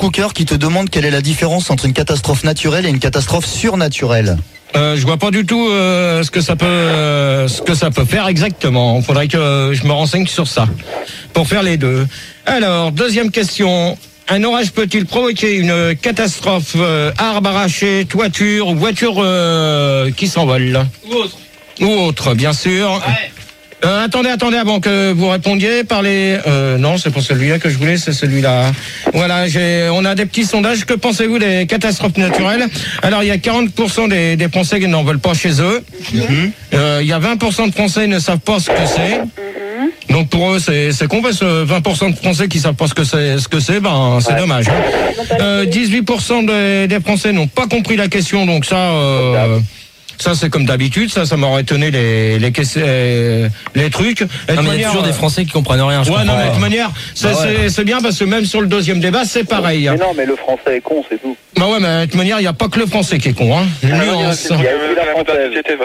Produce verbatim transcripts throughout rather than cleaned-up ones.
Cooker qui te demande quelle est la différence entre une catastrophe naturelle et une catastrophe surnaturelle. Euh, je vois pas du tout euh, ce que ça peut euh, ce que ça peut faire exactement. Il faudrait que euh, je me renseigne sur ça pour faire les deux. Alors, deuxième question. Un orage peut-il provoquer une catastrophe, euh, arbre arraché, toiture ou voiture euh, qui s'envole? Ou autre. Ou autre, bien sûr. Ouais. Euh, attendez, attendez, avant que vous répondiez, parlez. Euh, non, c'est pour celui-là que je voulais, c'est celui-là. Voilà, j'ai, on a des petits sondages. Que pensez-vous des catastrophes naturelles? Alors, il y a quarante pour cent des, des Français qui n'en veulent pas chez eux. Mm-hmm. Euh, il y a vingt pour cent de Français qui ne savent pas ce que c'est. Mm-hmm. Donc pour eux, c'est, c'est con, parce que vingt pour cent de Français qui savent pas ce que c'est, ce que c'est, ben c'est ouais. dommage. Euh, dix-huit pour cent des, des Français n'ont pas compris la question, donc ça. Euh, Ça, c'est comme d'habitude. Ça, ça m'aurait étonné les les, les, les trucs. Non, mais manière, il y a toujours euh... des Français qui comprennent rien. Je ouais, non, mais de toute manière, c'est, bah ouais. c'est, c'est bien parce que même sur le deuxième débat, c'est pareil. Mais non, mais le français est con, c'est tout. Bah ouais, mais de toute manière, il n'y a pas que le français qui est con, hein. Ah, nuance. Il y a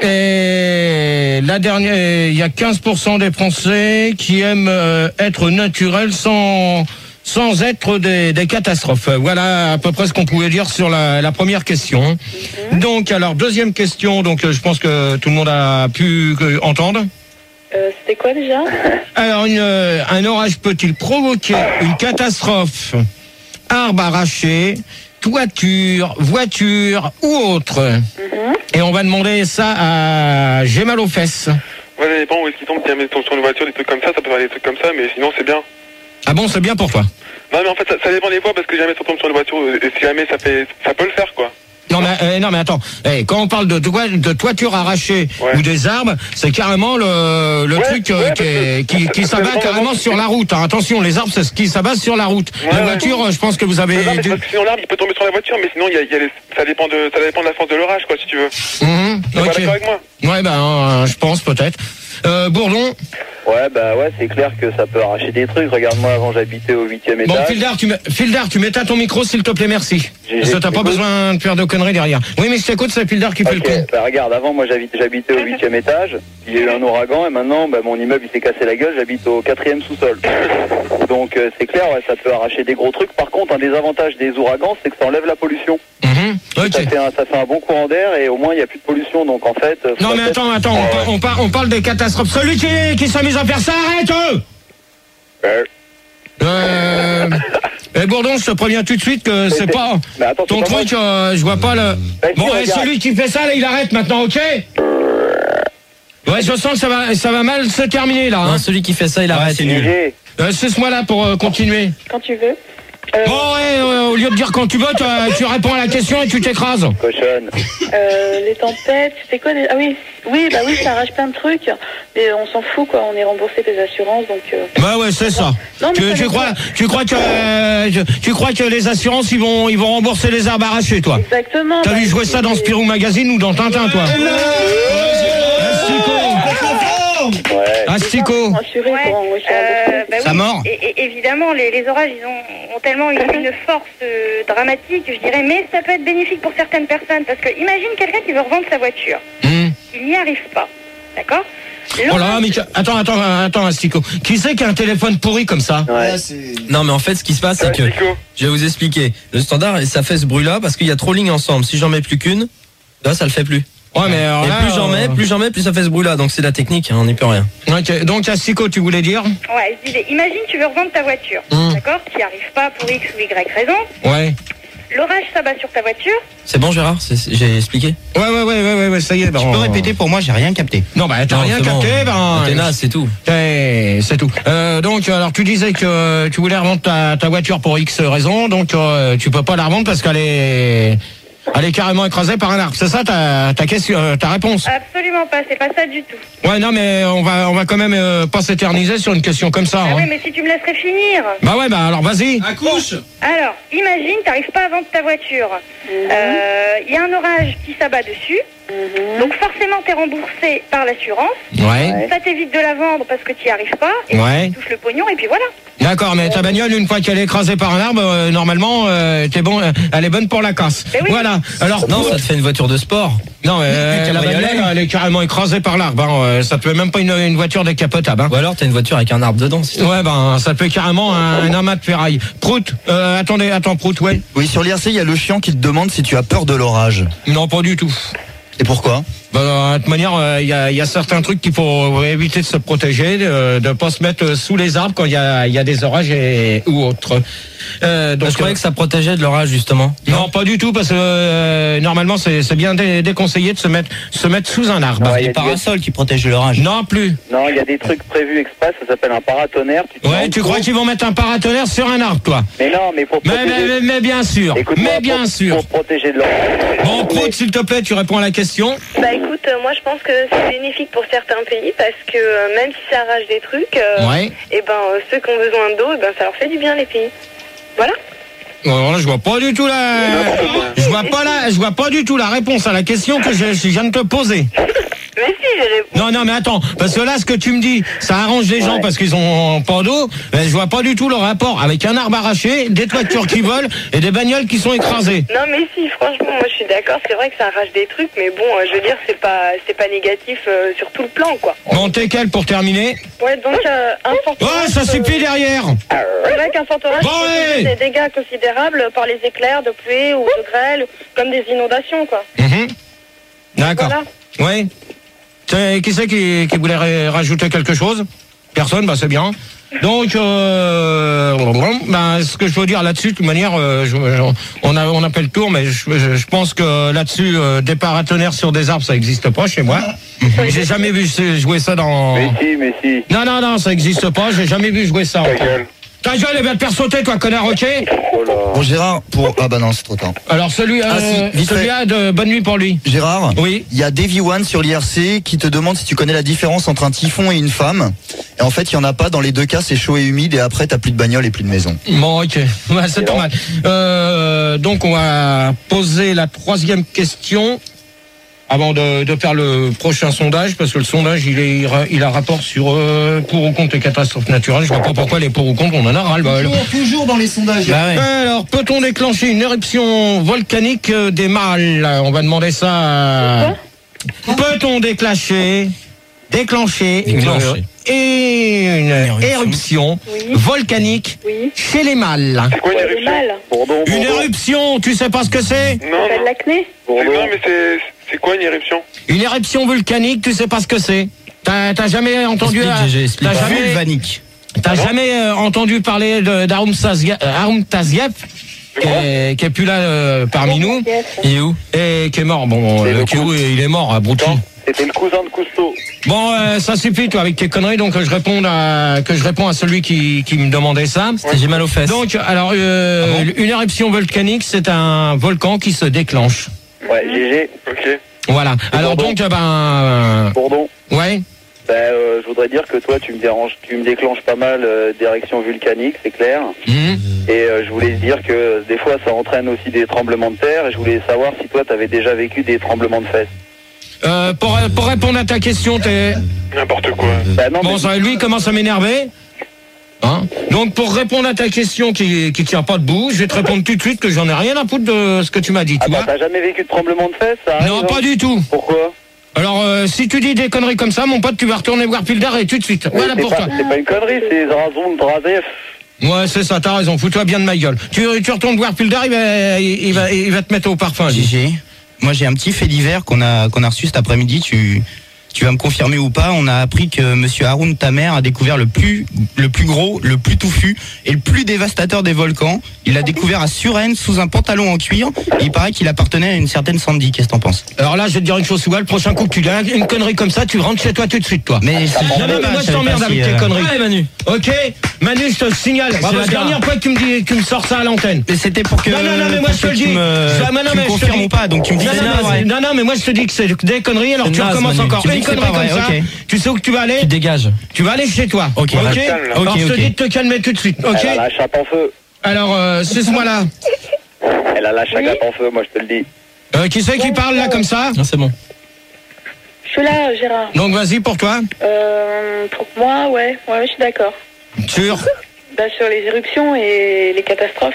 Et la dernière, il y a quinze pour cent des Français qui aiment euh, être naturels sans sans être des, des catastrophes. Voilà à peu près ce qu'on pouvait dire sur la, la première question. Mm-hmm. Donc, alors, deuxième question, donc je pense que tout le monde a pu euh, entendre. Euh, c'était quoi déjà? Alors, une, euh, un orage peut-il provoquer une catastrophe? Arbre arraché, toiture, voiture ou autre. Mm-hmm. Et on va demander ça à J'ai mal aux fesses. Ouais, ça dépend où est-ce qu'il tombe. Si elle tombe sur une voiture, des trucs comme ça, ça peut faire des trucs comme ça, mais sinon c'est bien. Ah bon, c'est bien pour toi? Non, mais en fait, ça, ça dépend des fois, parce que jamais ça tombe sur une voiture, et si jamais ça fait, ça peut le faire, quoi. Non mais, euh, non mais attends, hey, quand on parle de, de, de toiture arrachée ouais. ou des arbres, c'est carrément le, le ouais, truc euh, ouais, qui, qui, qui s'abat carrément sur la route. Hein. Attention, les arbres c'est ce qui s'abat sur la route. Ouais, la voiture, ouais. je pense que vous avez... Non, mais parce que sinon l'arbre il peut tomber sur la voiture, mais sinon il y a, il y a les, ça, dépend de, ça dépend de la force de l'orage, quoi, si tu veux. Mmh, T'es okay. pas d'accord avec moi? Ouais, ben euh, je pense peut-être. Euh, Bourdon? Ouais, bah ouais, c'est clair que ça peut arracher des trucs. Regarde-moi, avant j'habitais au huitième étage. Bon, Fildar, tu, Fildar, tu m'éteins ton micro, s'il te plaît, merci. J'ai, Parce que t'as pas besoin de faire de conneries derrière. Oui, mais je t'écoute, c'est Fildar qui okay, fait le coup. Bah regarde, avant, moi j'habitais, j'habitais au huitième étage. Il y a eu un ouragan et maintenant, bah, mon immeuble il s'est cassé la gueule. J'habite au quatrième sous-sol. Donc euh, c'est clair, ouais, ça peut arracher des gros trucs. Par contre, un des avantages des ouragans, c'est que ça enlève la pollution. Mmh, okay. ça, fait un, ça fait un bon courant d'air et au moins il n'y a plus de pollution. Donc en fait. Non mais attends, attends, on, par, on, par, on parle des catastrophes. Celui qui, qui s'amuse à faire ça, arrête eux euh... Euh... Eh Bourdon, je te préviens tout de suite que c'est, c'est pas attends, ton c'est truc, euh, je vois pas le... Bah, bon, si, et celui qui fait ça, là, il arrête maintenant, ok? Ouais, je sens que ça va, ça va mal se terminer, là. Hein. Non, celui qui fait ça, il arrête. Ouais, c'est nul. Euh, c'est-moi là pour euh, continuer. Quand tu veux. Euh... Bon, ouais, euh, au lieu de dire quand tu veux, tu réponds à la question et tu t'écrases. Cochonne. Euh, les tempêtes, c'était quoi les... Ah oui, oui, bah oui, ça arrache plein de trucs. Mais on s'en fout, quoi. On est remboursé des assurances, donc. Euh... Bah ouais, c'est ça. Non, tu, tu crois, tu crois que, euh, tu crois que les assurances, ils vont, ils vont rembourser les arbres arrachés, toi? Exactement. T'as bah, vu jouer ça dans Spirou Magazine ou dans Tintin, toi? Ouais. Astico. Ouais. Euh, bah ça oui. mord. Et, et, évidemment, les, les orages, ils ont, ont tellement une, une force euh, dramatique, je dirais, mais ça peut être bénéfique pour certaines personnes, parce que imagine quelqu'un qui veut revendre sa voiture. Mmh. Il n'y arrive pas, d'accord? Oh là, mais attends, attends, attends, Astico. Qui c'est qui a un téléphone pourri comme ça? Ouais, c'est... Non, mais en fait, ce qui se passe, c'est que je vais vous expliquer. Le standard, ça fait ce bruit-là parce qu'il y a trop de lignes ensemble. Si j'en mets plus qu'une, là, ça le fait plus. Ouais, mais alors et là, plus j'en mets, euh... plus j'en mets, plus ça fait ce bruit-là. Donc c'est la technique, hein, on n'y peut rien. Ok, donc Astico, tu voulais dire? Ouais, je disais, imagine tu veux revendre ta voiture, mmh. d'accord? Tu n'y arrives pas pour X ou Y raison. Ouais. L'orage s'abat sur ta voiture. C'est bon, Gérard, c'est, c'est, j'ai expliqué. Ouais, ouais, ouais, ouais, ouais, ça y est. Ben, tu on... peux répéter pour moi, j'ai rien capté. Non, bah t'as non, rien capté, bon. ben. T'es naze, c'est tout. C'est, c'est tout. Euh, donc, alors tu disais que tu voulais revendre ta, ta voiture pour X raison, donc euh, tu peux pas la revendre parce qu'elle est. Elle est carrément écrasée par un arbre. C'est ça ta, ta question, euh, ta réponse? Absolument pas, c'est pas ça du tout. Ouais, non, mais on va, on va quand même euh, pas s'éterniser sur une question comme ça. Ah hein. oui, mais si tu me laisserais finir. Bah ouais, bah alors vas-y. Accouche. Alors, imagine, t'arrives pas à vendre ta voiture. Il mmh. euh, y a un orage qui s'abat dessus. Mmh. Donc forcément, t'es remboursé par l'assurance. Ouais. Ça t'évite de la vendre parce que tu n'y arrives pas. Et Ouais. tu touches le pognon et puis voilà. D'accord, mais ta bagnole, une fois qu'elle est écrasée par un arbre, euh, normalement, euh, t'es bon, euh, elle est bonne pour la casse. Eh oui. Voilà. Alors, Non, pour- ça te fait une voiture de sport. non, euh, Tu la vas y bagnole, aller. elle est carrément écrasée par l'arbre. Hein. Euh, Ça te fait même pas une, une voiture décapotable. Hein. Ou alors t'as une voiture avec un arbre dedans. Si tu veux. Ouais, ben, ça te fait carrément un, un amas de ferraille. Prout, euh, attendez, attends, Prout, ouais. Oui, sur l'I R C, il y a le chiant qui te demande si tu as peur de l'orage. Non, pas du tout. Et pourquoi? Ben, de toute manière, il euh, y, a, y a certains trucs qu'il faut éviter de se protéger, de ne pas se mettre sous les arbres quand il y a, y a des orages et, ou autres. Euh, donc, je croyais euh, que ça protégeait de l'orage justement. non, pas du tout, parce que euh, normalement, c'est c'est bien dé- déconseillé de se mettre, se mettre sous un arbre. Ouais, y a Les des- parasols qui protègent de l'orage. Non plus. Non, il y a des trucs prévus express, ça s'appelle un paratonnerre. Tu te Ouais, rends tu crois compte qu'ils vont mettre un paratonnerre sur un arbre, toi? Mais non, mais pour Mais, protéger... mais, mais, mais bien sûr, Écoute-moi, mais bien pour, sûr. Pour protéger de l'orage. Bon, Prout, s'il te plaît, tu réponds à la question. Bah écoute, euh, moi je pense que c'est bénéfique pour certains pays parce que euh, même si ça arrache des trucs, euh, Ouais. et ben euh, ceux qui ont besoin d'eau, eh ben ça leur fait du bien les pays. Voilà. Alors là, je vois pas du tout la, je vois pas la, je vois pas du tout la réponse à la question que je, je viens de te poser. Mais si, j'ai répondu. Non, non, mais attends, parce que là, ce que tu me dis, ça arrange les gens Ouais. parce qu'ils ont pas d'eau, mais je vois pas du tout le rapport avec un arbre arraché, des toitures qui volent et des bagnoles qui sont écrasées. Non mais si, franchement, moi je suis d'accord, c'est vrai que ça arrache des trucs, mais bon, euh, je veux dire, c'est pas, c'est pas négatif euh, sur tout le plan, quoi. Bon, t'es quel pour terminer? Ouais, donc euh, un fort Oh, orage, ça euh, suffit derrière. C'est vrai qu'un fort orage Bon, peut ouais. causer des dégâts considérables par les éclairs de pluie ou de grêle, comme des inondations, quoi. Mhm. D'accord. Voilà. Oui. C'est- Qui c'est qui, qui voulait ra- rajouter quelque chose? Personne, bah c'est bien. Donc, euh, bah, ce que je veux dire là-dessus, de toute manière, euh, je- je- on a on a fait le tour, mais je, je- je pense que là-dessus, euh, des paratonnerres sur des arbres, ça n'existe pas chez moi. J'ai jamais vu jouer ça dans. Mais si, mais si. Non, non, non, ça n'existe pas. J'ai jamais vu jouer ça. Ta gueule. Ta gueule, elle va te faire sauter, toi, connard, ok? Oh là. Bon, Gérard, pour... Ah bah non, c'est trop tard. Alors, celui, Ah, euh, si, vite celui-là, de bonne nuit pour lui. Gérard, Oui. il y a Davy One sur l'I R C qui te demande si tu connais la différence entre un typhon et une femme. Et en fait, il y en a pas. Dans les deux cas, c'est chaud et humide et après, t'as plus de bagnole et plus de maison. Bon, ok. Ouais, c'est pas mal. Euh, donc, on va poser la troisième question avant de, de faire le prochain sondage, parce que le sondage, il, est, il a rapport sur euh, pour ou contre les catastrophes naturelles. Je vois pas pourquoi les pour ou contre, on en a ras-le-bol. Toujours, toujours dans les sondages. Bah ouais. Alors, peut-on déclencher une éruption volcanique euh, des mâles? On va demander ça à... Peut-on déclencher, déclencher une, Déclencher. et une Éruption. éruption Oui. volcanique Oui. chez les mâles? C'est quoi une Ouais, les éruption? mâles. Bourdon, Une Bourdon. éruption, tu sais pas ce que c'est? Non, Ça non. s'appelle l'acné. C'est- Bourdon. Non, mais c'est c'est quoi une éruption? Une éruption volcanique, tu sais pas ce que c'est? T'as t'as jamais entendu... Explique, euh, G G, explique. T'as jamais, Vulvanique. t'as jamais euh, entendu parler de- d'Arum Tazieff, euh, Arum Tazieff, qui est, qui est plus là euh, parmi nous, Yes. Il est où? et qui est mort. Bon, C'est euh, le qui est coup. où? Il est mort, abruti. Non, c'était le cousin de Cousteau. Bon, euh, ça suffit, toi, avec tes conneries, donc euh, je réponds à, que je réponds à celui qui, qui me demandait ça. C'était J'ai mal aux fesses. Donc, alors, euh, une éruption volcanique, c'est un volcan qui se déclenche. Ouais, G G. Ok. Voilà. Alors Bourdon. donc, euh, ben, euh, Bourdon. ouais. Ben, euh, je voudrais dire que toi, tu me déranges, tu me déclenches pas mal euh, d'érections volcaniques, c'est clair. Mhm. Et euh, je voulais te dire que des fois, ça entraîne aussi des tremblements de terre. Et je voulais savoir si toi, t'avais déjà vécu des tremblements de fesses. Euh, pour, pour répondre à ta question, t'es... N'importe quoi. Ben non, Bon, mais ça, lui, il commence à m'énerver. Hein? Donc, pour répondre à ta question qui, qui tient pas debout, je vais te répondre tout de suite que j'en ai rien à foutre de ce que tu m'as dit, ah tu bah, vois. t'as jamais vécu de tremblement de fesses, ça arrive, Non, hein pas du tout. Pourquoi? Alors, euh, si tu dis des conneries comme ça, mon pote, tu vas retourner voir Pilder et tout de suite. Mais Voilà c'est pour pas, toi. c'est pas une connerie, c'est Zrazon Drazef. Ouais, c'est ça, t'as raison, fous-toi bien de ma gueule. Tu, tu retournes voir Pilder, il va, il, il va, il va te mettre au parfum, lui. G G. Moi, j'ai un petit fait divers qu'on a, qu'on a reçu cet après-midi. Tu, tu vas me confirmer ou pas. On a appris que monsieur Haroun Tamer a découvert le plus, le plus gros, le plus touffu et le plus dévastateur des volcans. Il l'a découvert à Suresnes sous un pantalon en cuir. Et il paraît qu'il appartenait à une certaine Sandy. Qu'est-ce que t'en penses? Alors là, je vais te dire une chose, Sougal, le prochain coup que tu dis une connerie comme ça, tu rentres chez toi tout de suite, toi. Mais c'est- Non, non, mais moi je t'emmerde avec tes conneries. Ouais, Manu. Ok, Manu, je te signale, c'est Bravo, la Gérard. dernière fois que tu me dis, que tu me sors ça à l'antenne. Mais c'était pour que. Non, non, non, mais moi pour je te que le tu dis. me, Je- non, non, tu mais me je te confirmes dis. ou pas. Donc tu me dis Non, que c'est non, pas non, vrai. non, non, mais moi je te dis que c'est des conneries, alors C'est tu naze, recommences Manu. encore. Tu me dis Une que c'est connerie pas comme vrai, ça, ok. tu sais où que tu vas aller? Tu dégages. Tu vas aller chez toi. Ok, Ok. calme, là. Alors Ok, je te ok. dis de te calmer tout de suite. Ok. Elle a la chape en feu. Alors, euh, suce-moi là. Elle a la chagape en feu, moi je te le dis. Euh, qui c'est qui parle là comme ça? Non, c'est bon. suis là, Gérard. Donc vas-y pour toi. Euh, pour moi, ouais, ouais, je suis d'accord. Sur Bah, sur les éruptions et les catastrophes.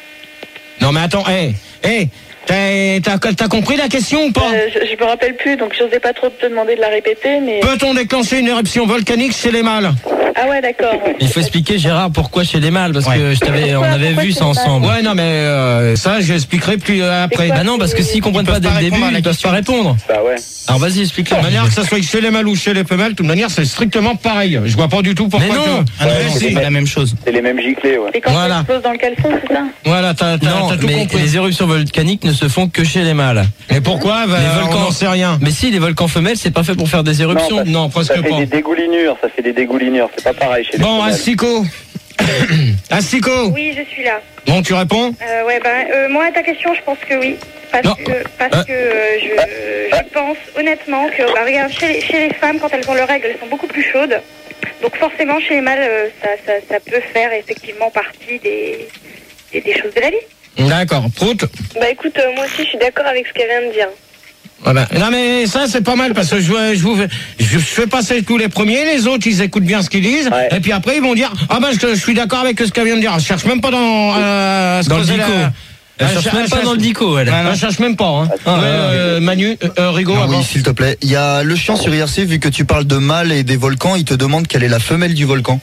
Non mais attends, hé, hé, t'as, t'as, t'as compris la question ou pas? Euh, je, je me rappelle plus, donc j'osais pas trop te demander de la répéter, mais... Peut-on déclencher une éruption volcanique chez les mâles? Ah ouais, d'accord. Ouais. Il faut expliquer, Gérard, pourquoi chez les mâles, parce Ouais. que je t'avais, Pourquoi- on avait pourquoi vu chez ça les mâles ensemble. Ouais, non mais euh, ça j'expliquerai plus euh, après. quoi Bah non, parce que s'ils comprennent pas peuvent dès pas le début, répondre à la ils peuvent question. pas répondre. Bah ouais. Alors vas-y, explique-le. De toute manière, que ça soit chez les mâles ou chez les femelles, de toute manière, c'est strictement pareil. Je vois pas du tout pourquoi. Mais non. que- Ah non, Ouais, non, c'est c'est les pas mêmes. la même chose. C'est les mêmes giclées, ouais. Et quand Voilà. ça explose dans le caleçon, c'est ça? Voilà, t'as, t'as, Non, t'as tout mais compris. les éruptions volcaniques ne se font que chez les mâles. Et pourquoi bah, Les on volcans. n'en sait rien. Mais si, les volcans femelles, c'est pas fait pour faire des éruptions. parce- Non, presque Ça fait pas. des dégoulinures, ça fait des dégoulinures. C'est pas pareil chez les Bon, femelles. Astico. Astico. Oui, je suis là. Bon, tu réponds? Euh, ouais, ben, euh, moi, à ta question, je pense que oui. Parce Non. que, parce Euh. que euh, je, je pense honnêtement que, bah, regarde, chez les, chez les femmes, quand elles ont leurs règles, elles sont beaucoup plus chaudes. Donc forcément, chez les mâles, euh, ça, ça, ça peut faire effectivement partie des, des, des choses de la vie. D'accord. Prout. Bah écoute, euh, moi aussi, je suis d'accord avec ce qu'elle vient de dire. Voilà. Non mais ça c'est pas mal parce que je, je vous fais, je fais passer tous les premiers, les autres ils écoutent bien ce qu'ils disent Ouais. et puis après ils vont dire ah ben je, je suis d'accord avec ce qu'elle vient de dire. Je cherche même pas dans euh, à se Dans le poser dico. la- Elle Elle cherche cherche- même pas elle dans le cherche- dico, elle. Elle cherche même pas. Hein. Ah, Ouais, euh, Manu, euh, euh, Rigaud. Ah avant. oui, s'il te plaît. Il y a le chien sur I R C, vu que tu parles de mâles et des volcans, il te demande quelle est la femelle du volcan.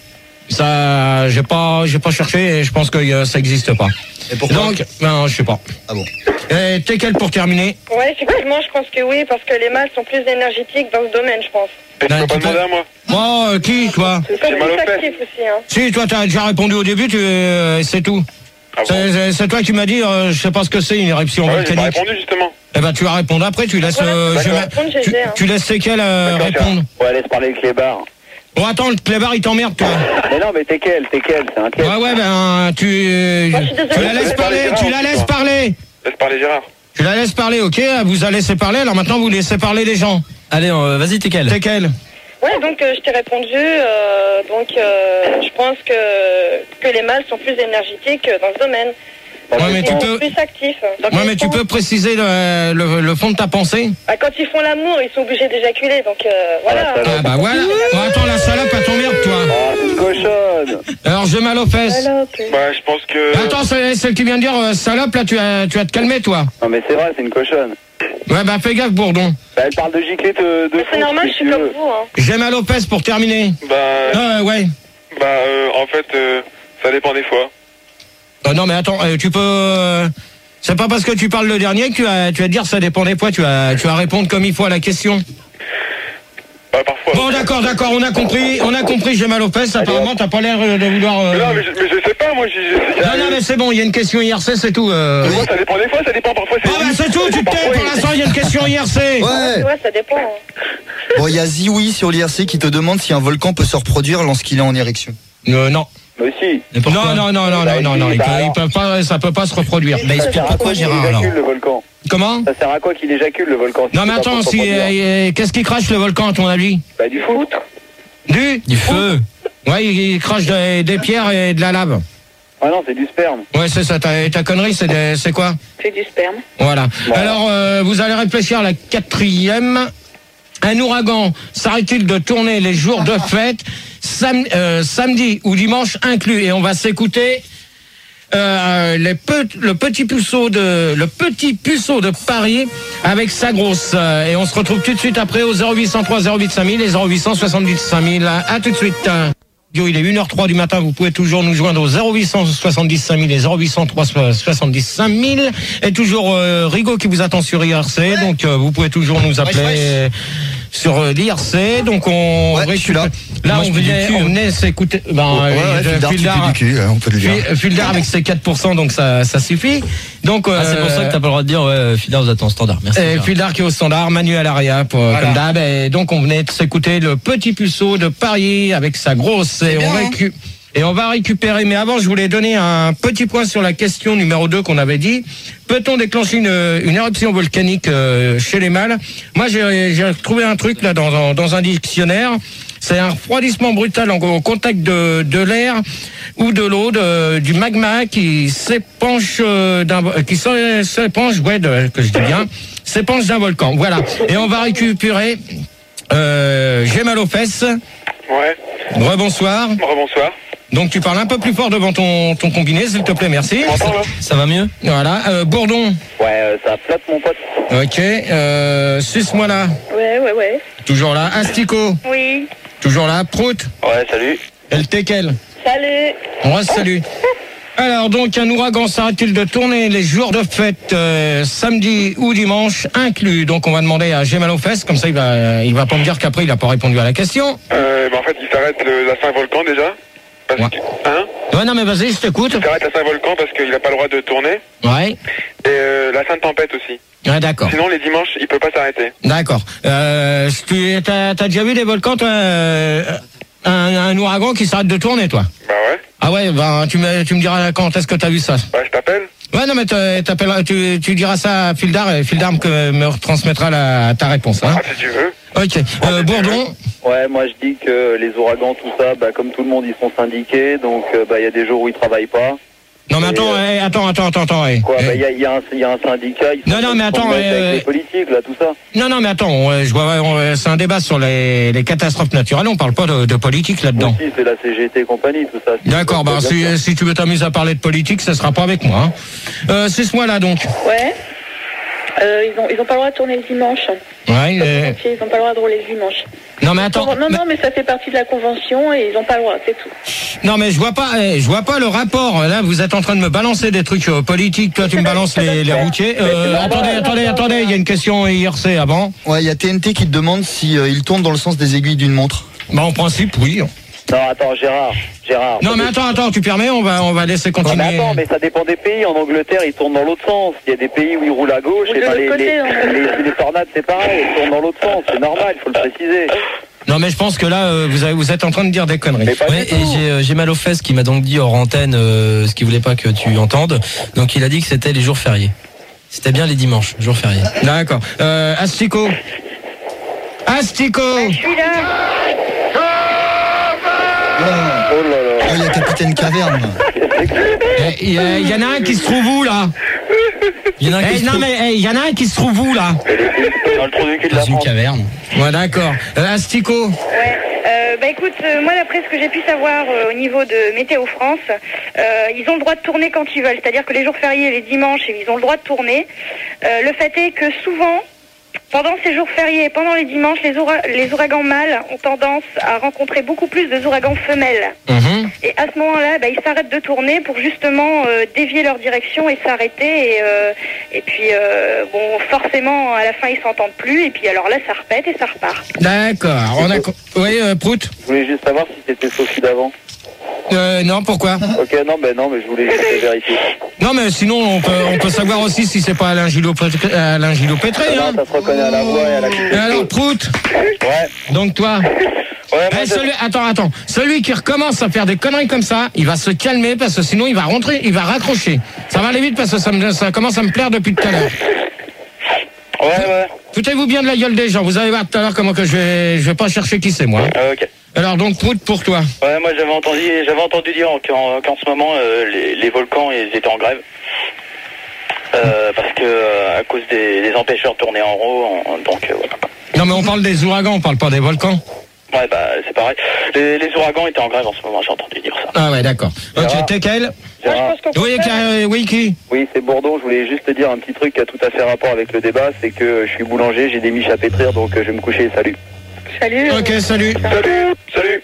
Ça j'ai pas j'ai pas cherché et je pense que euh, ça existe pas. Et pourquoi? Donc non je sais pas. Ah bon. Et t'es quel pour terminer? Ouais, effectivement, je pense que oui, parce que les mâles sont plus énergétiques dans ce domaine, je pense. Et tu Ben, peux pas tu peux- demander à moi. Bon euh, qui toi? C'est J'ai mal aux plus fesses. actif aussi, hein. Si toi t'as déjà répondu au début tu euh, c'est tout. Ah bon? C'est- c'est, c'est toi qui m'as dit euh, je sais pas ce que c'est une éruption Ah ouais, j'ai pas volcanique. répondu justement. Eh ben tu vas répondre après, tu laisses euh, Ouais, je d'accord. mets- Répondre, j'ai tu, aidé, hein. tu laisses lesquels euh, D'accord, répondre. Ouais, laisse parler le clébard. Bon attends, le clébard il t'emmerde toi. Mais non, mais t'es quel? T'es quel? C'est un quel? Ouais ouais ben tu euh, Moi, je suis désolée. tu la laisses parler, tu la laisses parler. Laisse parler Gérard. Tu la laisses parler, ok, vous allez laisser parler, alors maintenant vous laissez parler les gens. Allez, euh, vas-y, t'es quel? C'est quel? Ouais, donc euh, je t'ai répondu, euh, donc euh, je pense que, que les mâles sont plus énergétiques dans ce domaine. Ouais, mais Ils tu sont peux- plus actifs. Donc, Ouais ils mais tu sont- peux préciser le, le, le fond de ta pensée? Bah, quand ils font l'amour, ils sont obligés d'éjaculer, donc euh, voilà. Ah, Ah bah voilà. Bon, attends la salope elle t'emmerde toi. Ah, c'est une cochonne. Alors j'ai mal aux fesses. Voilà, ok. Bah, je pense que. Attends, c'est celle qui vient de dire euh, salope là tu vas, tu vas te calmer toi. Non, mais c'est vrai, c'est une cochonne. Ouais bah fais gaffe Bourdon. Bah, elle parle de giclée de, de Mais c'est fou, normal, si je suis tu comme veux. vous, hein. J'ai mal aux fesses pour terminer. Bah, Euh, ouais. bah euh, en fait, euh, ça dépend des fois. Euh, non mais attends, euh, tu peux... euh, c'est pas parce que tu parles le dernier que tu vas, tu vas dire ça dépend des fois, tu vas, tu vas répondre comme il faut à la question. Bah, parfois. Bon d'accord, d'accord, on a compris, on a compris, j'ai mal aux fesses, apparemment t'as pas l'air euh, de vouloir... euh, Mais non, mais je, mais je sais pas, moi, j'ai. j'ai- Non, non mais c'est bon, il y a une question I R C, c'est tout. Euh... Moi, ça dépend des fois, ça dépend parfois. Ah bah c'est tout, tu te tais, pour l'instant il y a une question I R C. Ouais. Ouais, ça dépend. hein. Bon, il y a Zioui sur l'I R C qui te demande si un volcan peut se reproduire lorsqu'il est en érection. Euh, non. Mais si. Mais pourquoi? Non, non, non, non, Bah, non, non, non, si, il bah peut, il alors. peut pas, ça peut pas se reproduire. Bah, Ça explique sert à pourquoi, quoi qu'il Gérard, alors. éjacule le volcan? Comment? Ça sert à quoi qu'il éjacule le volcan? Non mais C'est pas attends, pour si, reproduire. euh, qu'est-ce qui crache le volcan à ton avis? Bah, du foot. Du Du feu. Ouais, il, il crache des, des pierres et de la lave. Ah non, c'est du sperme. Ouais, c'est ça, ta, ta connerie, c'est des- c'est quoi? C'est du sperme. Voilà. Voilà. Alors, euh, vous allez réfléchir à la quatrième. Un ouragan s'arrête-t-il de tourner les jours de fête, sam- euh, samedi ou dimanche inclus? Et on va s'écouter euh, les pe- le petit puceau de le petit puceau de Paris avec sa grosse. Euh, Et on se retrouve tout de suite après au zéro huit cent trois zéro huit cinq mille et zéro huit cent soixante-dix cinq mille. À tout de suite. Il est une heure trois du matin, vous pouvez toujours nous joindre au zéro huit cent soixante-dix cinq mille et zéro huit cent trois soixante-dix cinq mille. Et toujours euh, Rigaud qui vous attend sur I R C, donc euh, vous pouvez toujours nous appeler Wesh, wesh. sur euh, l'I R C. Donc on Ouais, je suis là. Là, Moi, je on pue du venait, cul, on hein. venait s'écouter. Ben, Ouais, ouais, euh, Fildar, tu Fildar- fais du cul, hein, on peut le dire. Fil- Fildar avec ses quatre pour cent, donc ça, ça suffit. Donc, Ah, c'est pour ça que t'as pas le droit de dire, ouais, Fidar, vous attend standard. Merci. et Gérard. Fildar qui est au standard, Manu à l'arrière, pour, Voilà. comme d'hab. Et donc, on venait de s'écouter le petit puceau de Paris avec sa grosse. Et bien, on, hein. récu- et on va récupérer. Mais avant, je voulais donner un petit point sur la question numéro deux qu'on avait dit. Peut-on déclencher une, une éruption volcanique euh, chez les mâles? Moi, j'ai j'ai trouvé un truc là dans, dans, dans un dictionnaire. C'est un refroidissement brutal en, au contact de, de l'air ou de l'eau, de- du magma qui s'épanche euh, d'un, qui s'é- s'épanche, ouais, de- que je dis bien, s'épanche d'un volcan. Voilà. Et on va récupérer Euh, j'ai mal aux fesses. Ouais. Rebonsoir. Rebonsoir. Donc tu parles un peu plus fort devant ton, ton combiné, s'il te plaît, merci. Tu m'entends, là ? Ça va mieux? Voilà. Euh, Bourdon. Ouais, euh, ça flotte, mon pote. Ok. Euh, Suce-moi là. Ouais, ouais, ouais. Toujours là. Astico. Oui. Toujours là. Prout. Ouais, salut. El Tekel. Salut. On reste salut. Alors donc un ouragan s'arrête-t-il de tourner les jours de fête euh, samedi ou dimanche inclus? Donc on va demander à Gémal aux fesses, comme ça il va il va pas me dire qu'après il a pas répondu à la question. Euh, bah en fait, il s'arrête le- la Saint-Volcan déjà. Parce Ouais. que, hein Ouais non mais vas-y, je t'écoute. Il s'arrête la Saint-Volcan parce qu'il n'a pas le droit de tourner. Ouais. Et euh, la Sainte-Tempête aussi. Ouais d'accord. Sinon, les dimanches, il peut pas s'arrêter. D'accord. Euh, tu t'as, t'as déjà vu des volcans toi euh, un, un ouragan qui s'arrête de tourner toi? Bah ouais. Ah ouais, ben tu me tu me diras quand est-ce que t'as vu ça. Bah, je t'appelle. Ouais non mais t'a- t'appelleras- tu, tu diras ça à Fildar et Fildar me, me retransmettra la, ta réponse. Hein. Ah, si tu veux. Ok. Euh, Bourdon. Ouais, moi je dis que les ouragans, tout ça, bah, comme tout le monde, ils sont syndiqués, donc euh, bah, il y a des jours où ils travaillent pas. Non mais Et, attends, euh, eh, attends, attends, attends, attends. eh. Quoi, Eh. bah, il y, a, il y, a un- il y a un syndicat, ils sont, Non, non, mais ils sont attends, bêtes euh, avec les politiques, là, tout ça. Non, non, mais attends, on- je vois, on- c'est un débat sur les, les catastrophes naturelles, on parle pas de, de politique là-dedans. Aussi, c'est la C G T et compagnie, tout ça. D'accord, bah Bien si, sûr. si tu veux t'amuser à parler de politique, ça sera pas avec moi. Hein. Euh, c'est ce mois-là donc. Ouais. Euh, ils ont ils ont pas le droit de tourner le dimanche. Ouais. euh, Ils ont pas le droit de rouler le dimanche. Non mais attends. Non, mais- non, mais ça fait partie de la convention et ils ont pas le droit, c'est tout. Non mais je vois pas, eh, je vois pas le rapport. Là, vous êtes en train de me balancer des trucs euh, politiques. Toi, tu me balances les, les routiers. Euh, attendez, attendez, attendez. Il y a une question I R C avant. Ouais, il y a T N T qui te demande si euh, il tourne dans le sens des aiguilles d'une montre. Bah en principe, oui. Non, attends, Gérard, Gérard. Non ça mais dépend- attends, attends, tu permets, on va, on va laisser Non, continuer. mais attends, mais ça dépend des pays. En Angleterre, ils tournent dans l'autre sens. Il y a des pays où ils roulent à gauche, Roule et de ben, l'autre les, côté, les, hein. les, les tornades, c'est pareil, ils tournent dans l'autre sens. C'est normal, il faut le préciser. Non mais je pense que là, euh, vous, avez, vous êtes en train de dire des conneries. Mais pas Ouais, du tout. et j'ai euh, j'ai mal aux fesses qui m'a donc dit hors antenne euh, ce qu'il voulait pas que tu entendes. Donc il a dit que c'était les jours fériés. C'était bien les dimanches, jours fériés. D'accord. Euh, Astico. Astico. Je suis là. Oh Oh là là. il y a Capitaine Caverne. Il y, a- y en a un qui se trouve où là? Il y en a un qui Eh, se non trouve mais il y en a un qui se trouve où là? Dans le trou du cul de la Dans une France. caverne. Ouais d'accord. Euh, Astico. Ouais. Euh, bah écoute, euh, moi d'après ce que j'ai pu savoir euh, au niveau de Météo France, euh, ils ont le droit de tourner quand ils veulent. C'est-à-dire que les jours fériés, les dimanches, ils ont le droit de tourner. Euh, le fait est que souvent, pendant ces jours fériés et pendant les dimanches, les, oura- les ouragans mâles ont tendance à rencontrer beaucoup plus de ouragans femelles. Mhm. Et à ce moment-là, bah, ils s'arrêtent de tourner pour justement euh, dévier leur direction et s'arrêter. Et, euh, et puis, euh, bon, forcément, à la fin, ils s'entendent plus. Et puis, alors là, ça repète et ça repart. D'accord. On a. co- Oui, euh, Prout. Je voulais juste savoir si c'était Sophie d'avant. Euh, non, pourquoi? Ok, non, ben non, mais je voulais juste vérifier. Non mais sinon on peut, on peut savoir aussi si c'est pas Alain Gillot Pétré. Alain Gillot Pétré hein. Non, ça se reconnaît à la voix et à la Et alors Prout. Ouais. Donc toi. Ouais, moi, Eh, je- celui, attends, attends. Celui qui recommence à faire des conneries comme ça, il va se calmer parce que sinon il va rentrer, il va raccrocher. Ça va aller vite parce que ça, me, ça commence à me plaire depuis tout à l'heure. Ouais, ouais. Foutez-vous bien de la gueule des gens. Vous allez voir tout à l'heure comment que je vais, je vais pas chercher qui c'est moi. Ah, ok. Alors donc Prout pour toi. Ouais, moi j'avais entendu, j'avais entendu dire qu'en, qu'en ce moment euh, les, les volcans ils étaient en grève. Euh, parce que euh, à cause des, des empêcheurs de tourner en rond, en- donc euh, voilà. Non mais on parle des ouragans, on parle pas des volcans. Ouais, bah c'est pareil. Les, les ouragans étaient en grève en ce moment, j'ai entendu dire ça. Ah ouais d'accord. Ok, Gérard. t'es quel? Moi, je Gérard. pense qu'on Oui, peut faire- euh, oui qui? Oui, c'est Bourdon. Je voulais juste te dire un petit truc qui a tout à fait rapport avec le débat, c'est que je suis boulanger, j'ai des miches à pétrir, donc euh, je vais me coucher. Salut. Salut. Ok, salut. Salut. Salut.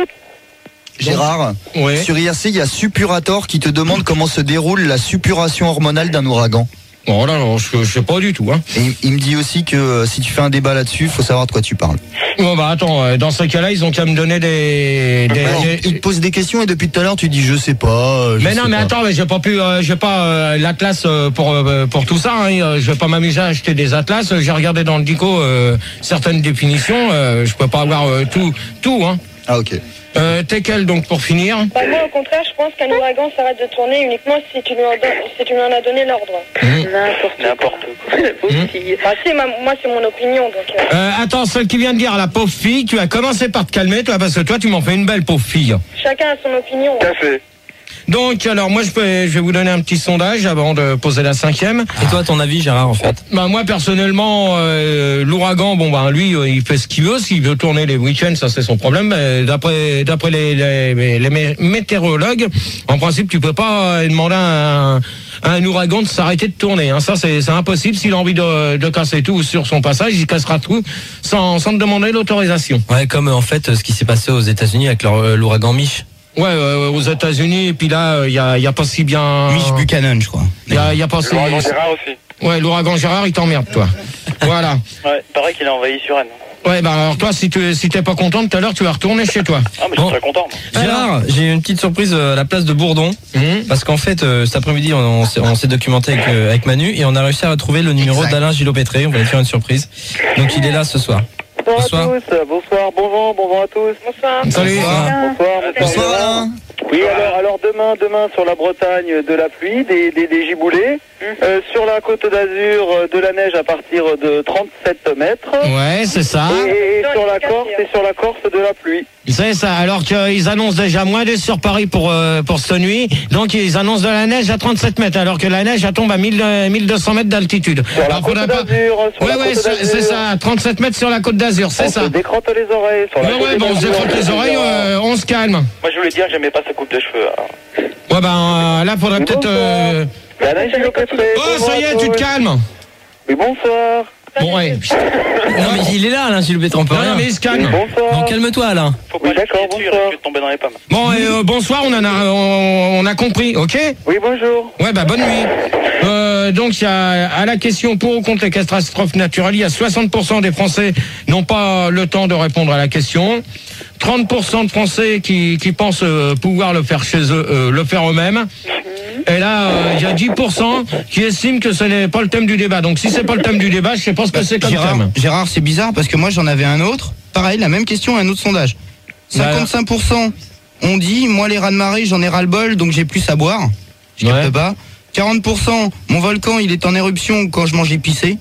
Gérard, Oui. sur I R C, il y a Suppurator qui te demande comment se déroule la suppuration hormonale d'un ouragan. Bon là, non, je, je sais pas du tout. Hein. Et il- il me dit aussi que euh, si tu fais un débat là-dessus, faut savoir de quoi tu parles. Bon bah attends, euh, dans ce cas-là, ils ont qu'à me donner des. des, Alors, des- il te pose des questions et depuis tout à l'heure tu dis je sais pas. euh, je Mais sais non, mais pas. attends, mais j'ai pas pu, euh, j'ai pas euh, l'atlas euh, pour euh, pour tout ça. Hein, euh, je vais pas m'amuser à acheter des atlas. J'ai regardé dans le dico euh, certaines définitions. Euh, je peux pas avoir euh, tout, tout. Hein. Ah ok. Euh, T'es quel donc pour finir? Bah, moi, au contraire, je pense qu'un ouragan s'arrête de tourner uniquement si tu lui en, donnes- si tu lui en as donné l'ordre. N'importe N'importe quoi. Aussi. Bah, c'est ma- moi, c'est mon opinion, donc. euh, Euh, attends, celle qui vient de dire à la pauvre fille, tu as commencé par te calmer, toi, parce que toi, tu m'en fais une belle pauvre fille. Chacun a son opinion. Café. Donc, alors, moi, je, peux, je vais vous donner un petit sondage avant de poser la cinquième. Et toi, ton avis, Gérard, en fait? Bah, moi, personnellement, euh, l'ouragan, bon, bah, lui, euh, il fait ce qu'il veut. S'il veut tourner les week-ends, ça, c'est son problème. Mais d'après, d'après les, les, les mé- météorologues, en principe, tu peux pas euh, demander à un, à un ouragan de s'arrêter de tourner. Hein. Ça, c'est, c'est impossible. S'il a envie de, de casser tout sur son passage, il cassera tout sans, sans te demander l'autorisation. Ouais, comme euh, en fait ce qui s'est passé aux États-Unis avec leur, euh, l'ouragan Mich. Ouais, euh, aux États-Unis, et puis là, il y a, y a pas si bien. Mich Buchanan, je crois. Il y a, y a pas si. L'ouragan Gérard aussi. Ouais, l'ouragan Gérard, il t'emmerde, toi. Voilà. Ouais, pareil qu'il a envahi sur Rennes. Ouais, bah alors toi, si tu si t'es pas content, tout à l'heure, tu vas retourner chez toi. Ah, mais Bon. je suis très content. moi. Gérard, j'ai une petite surprise euh, à la place de Bourdon. Hum. Parce qu'en fait, euh, cet après-midi, on, on s'est, on s'est documenté avec, euh, avec Manu et on a réussi à retrouver le numéro Exact. d'Alain Gillot-Pétré. On va lui faire une surprise. Donc il est là ce soir. Bonsoir, Bonsoir. à tous, bonsoir, bon vent, bon vent à tous. Bonsoir. Salut. Bonsoir, Bonsoir Alain. Oui, alors, alors demain, demain sur la Bretagne, de la pluie, des, des, des giboulées. Euh, sur la côte d'Azur, euh, de la neige à partir de trente-sept mètres. Ouais, c'est ça. Et, et sur la Corse, et sur la Corse, de la pluie. C'est ça. Alors qu'ils annoncent déjà moins de sur Paris pour euh, pour cette nuit. Donc ils annoncent de la neige à trente-sept mètres, alors que la neige elle tombe à mille, euh, mille deux cents mètres d'altitude. Sur la Alors, côte faudrait pas- d'Azur, sur Ouais, la ouais, côte c'est c'est d'Azur. ça. trente-sept mètres sur la côte d'Azur, c'est On ça. se décrotte les oreilles. Sur la Ouais, côte ouais, bon, on se d'Azur, défrotte les oreilles, euh, on se calme. Moi, je voulais dire, j'aimais pas sa coupe de cheveux. hein. Ouais, ben euh, là, faudrait peut-être. euh, La neige, il est prêt. Oh, ça y est, tu te calmes. Oui, bonsoir. Bon, ouais. Non mais il est là, Alain Gillot-Pétré, on peut Non, non, rien. mais il se calme. Bonsoir. Donc calme-toi, Alain. Faut pas Oui, lui d'accord, crier dessus, il bonsoir. risque de tomber dans les pommes. Bon, et, euh, bonsoir, on en a, on, on a compris, ok? Oui, bonjour. Ouais, bah bonne nuit. Euh, donc, il y a à la question pour ou contre les catastrophes naturelles, il y a soixante pour cent des Français n'ont pas le temps de répondre à la question. trente pour cent de Français qui, qui pensent euh, pouvoir le faire chez eux, euh, le faire eux-mêmes. Et là, euh, il y a dix pour cent qui estiment que ce n'est pas le thème du débat. Donc, si c'est pas le thème du débat, je sais pas ce que c'est comme Gérard, thème. Gérard, c'est bizarre parce que moi j'en avais un autre. Pareil, la même question, un autre sondage. cinquante-cinq pour cent ont dit, moi les raz-de-marée, j'en ai ras-le-bol, donc j'ai plus à boire. Je capte Ouais. pas. quarante pour cent, mon volcan, il est en éruption quand je mange épicé.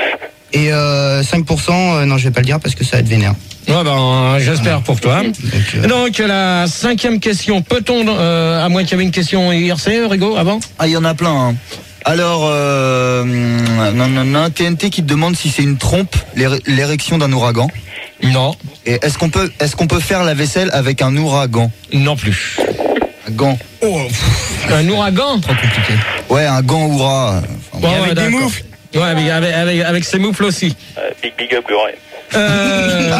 Et euh, cinq pour cent, euh, non, je vais pas le dire parce que ça va être vénère. Ouais, ben, j'espère pour toi. Donc, euh, Donc, la cinquième question. Peut-on, euh, à moins qu'il y avait une question I R C, Rigo, avant? Ah, il y en a plein. Hein. Alors, euh, non, non, non, T N T qui te demande si c'est une trompe, l'éré- l'érection d'un ouragan. Non. Et est-ce qu'on peut, est-ce qu'on peut faire la vaisselle avec un ouragan? Non plus. Un gant. Un ouragan? Trop compliqué. Ouais, un gant oura. Enfin, Ouais, avec ouais, des d'accord. moufles. Ouais, mais avec, avec, avec ses moufles aussi. Euh, big big up, Glory. Euh,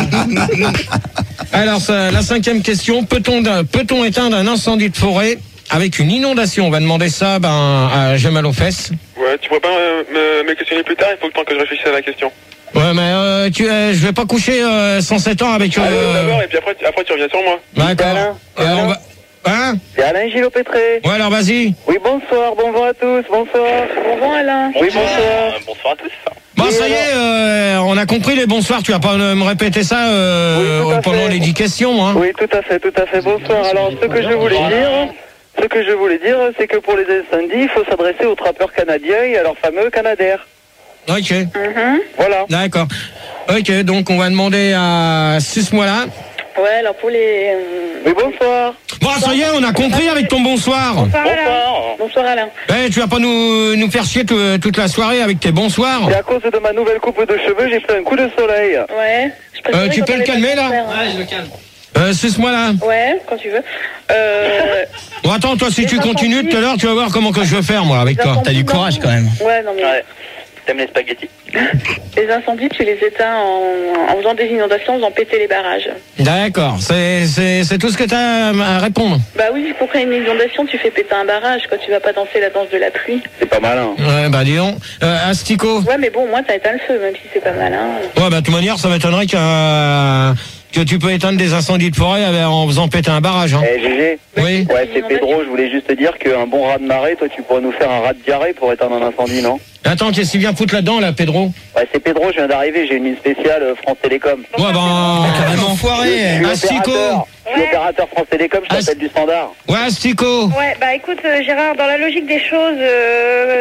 alors, ça, la cinquième question. Peut-on, peut-on éteindre un incendie de forêt avec une inondation? On va demander ça ben, à J'ai mal aux fesses. Ouais, tu pourrais pas euh, me, me questionner plus tard, il faut le temps que je réfléchisse à la question. Ouais, mais euh, tu, euh, je vais pas coucher euh, cent sept ans avec... Allez, Euh, d'abord, et puis après, tu- après tu reviens sur moi. D'accord. Alain, Euh, Alain. on va... Hein? C'est Alain Gillot-Pétré. Ouais, alors vas-y. Oui, bonsoir, bonjour à tous, bonsoir. Bonjour Alain. Oui, bonsoir. Euh, bonsoir à tous. Bon, Oui, ça y est, euh, on a compris les bonsoirs. Tu vas pas me répéter ça euh, Oui, tout à pendant fait. les dix questions, hein. Oui, tout à fait, tout à fait. Bonsoir. Alors, ce que je voulais dire, ce que je voulais dire, c'est que pour les incendies, il faut s'adresser aux trappeurs canadiens et à leur fameux Canadair. Ok, Mhm. Voilà. d'accord. Ok, donc on va demander à six mois là. Ouais, alors pour les... euh, Oui, bonsoir. Bon, ça y est, on a compris avec ton bonsoir. Bonsoir, Alain. Bonsoir. Bonsoir Alain. Eh, tu vas pas nous, nous faire chier tout- toute la soirée avec tes bonsoirs. Et à cause de ma nouvelle coupe de cheveux, j'ai pris un coup de soleil. Ouais. Je préférais Euh, tu quand peux le t'avais calmer, pas là de faire, hein. je le calme. Euh, six mois là. Ouais, quand tu veux. Euh... Bon, attends, toi, si Les tu continues incendies. tout à l'heure, tu vas voir comment que je vais faire, moi, avec les toi. incendies, T'as du non. courage quand même. Ouais, non mais... Ouais. T'aimes les spaghettis? Les incendies, tu les éteins en, en faisant des inondations, en faisant péter les barrages. D'accord, c'est c'est- c'est tout ce que tu as à répondre. Bah oui, pour créer une inondation, tu fais péter un barrage, quoi. Tu vas pas danser la danse de la pluie. C'est pas malin. Ouais, bah dis donc. Euh, Astico. Ouais, mais bon, moi, t'as éteint le feu, même si c'est pas mal, hein. Ouais, bah de toute manière, ça m'étonnerait que, euh, que tu peux éteindre des incendies de forêt avec- en faisant péter un barrage. Hein. Eh, Gégé. Oui. Ouais, c'est Pedro, je voulais juste te dire qu'un bon rat de marée, toi, tu pourrais nous faire un rat de diarrhée pour éteindre un incendie, non? Attends, qu'est-ce qu'il vient foutre là-dedans, là, Pedro? Ouais, c'est Pedro, je viens d'arriver, j'ai une ligne spéciale euh, France Télécom. Ouais, bah, carrément. Je suis Astico. opérateur, je suis Ouais. opérateur France Télécom, je Ast- t'appelle du standard. Ouais, Astico. Ouais, bah écoute, euh, Gérard, dans la logique des choses,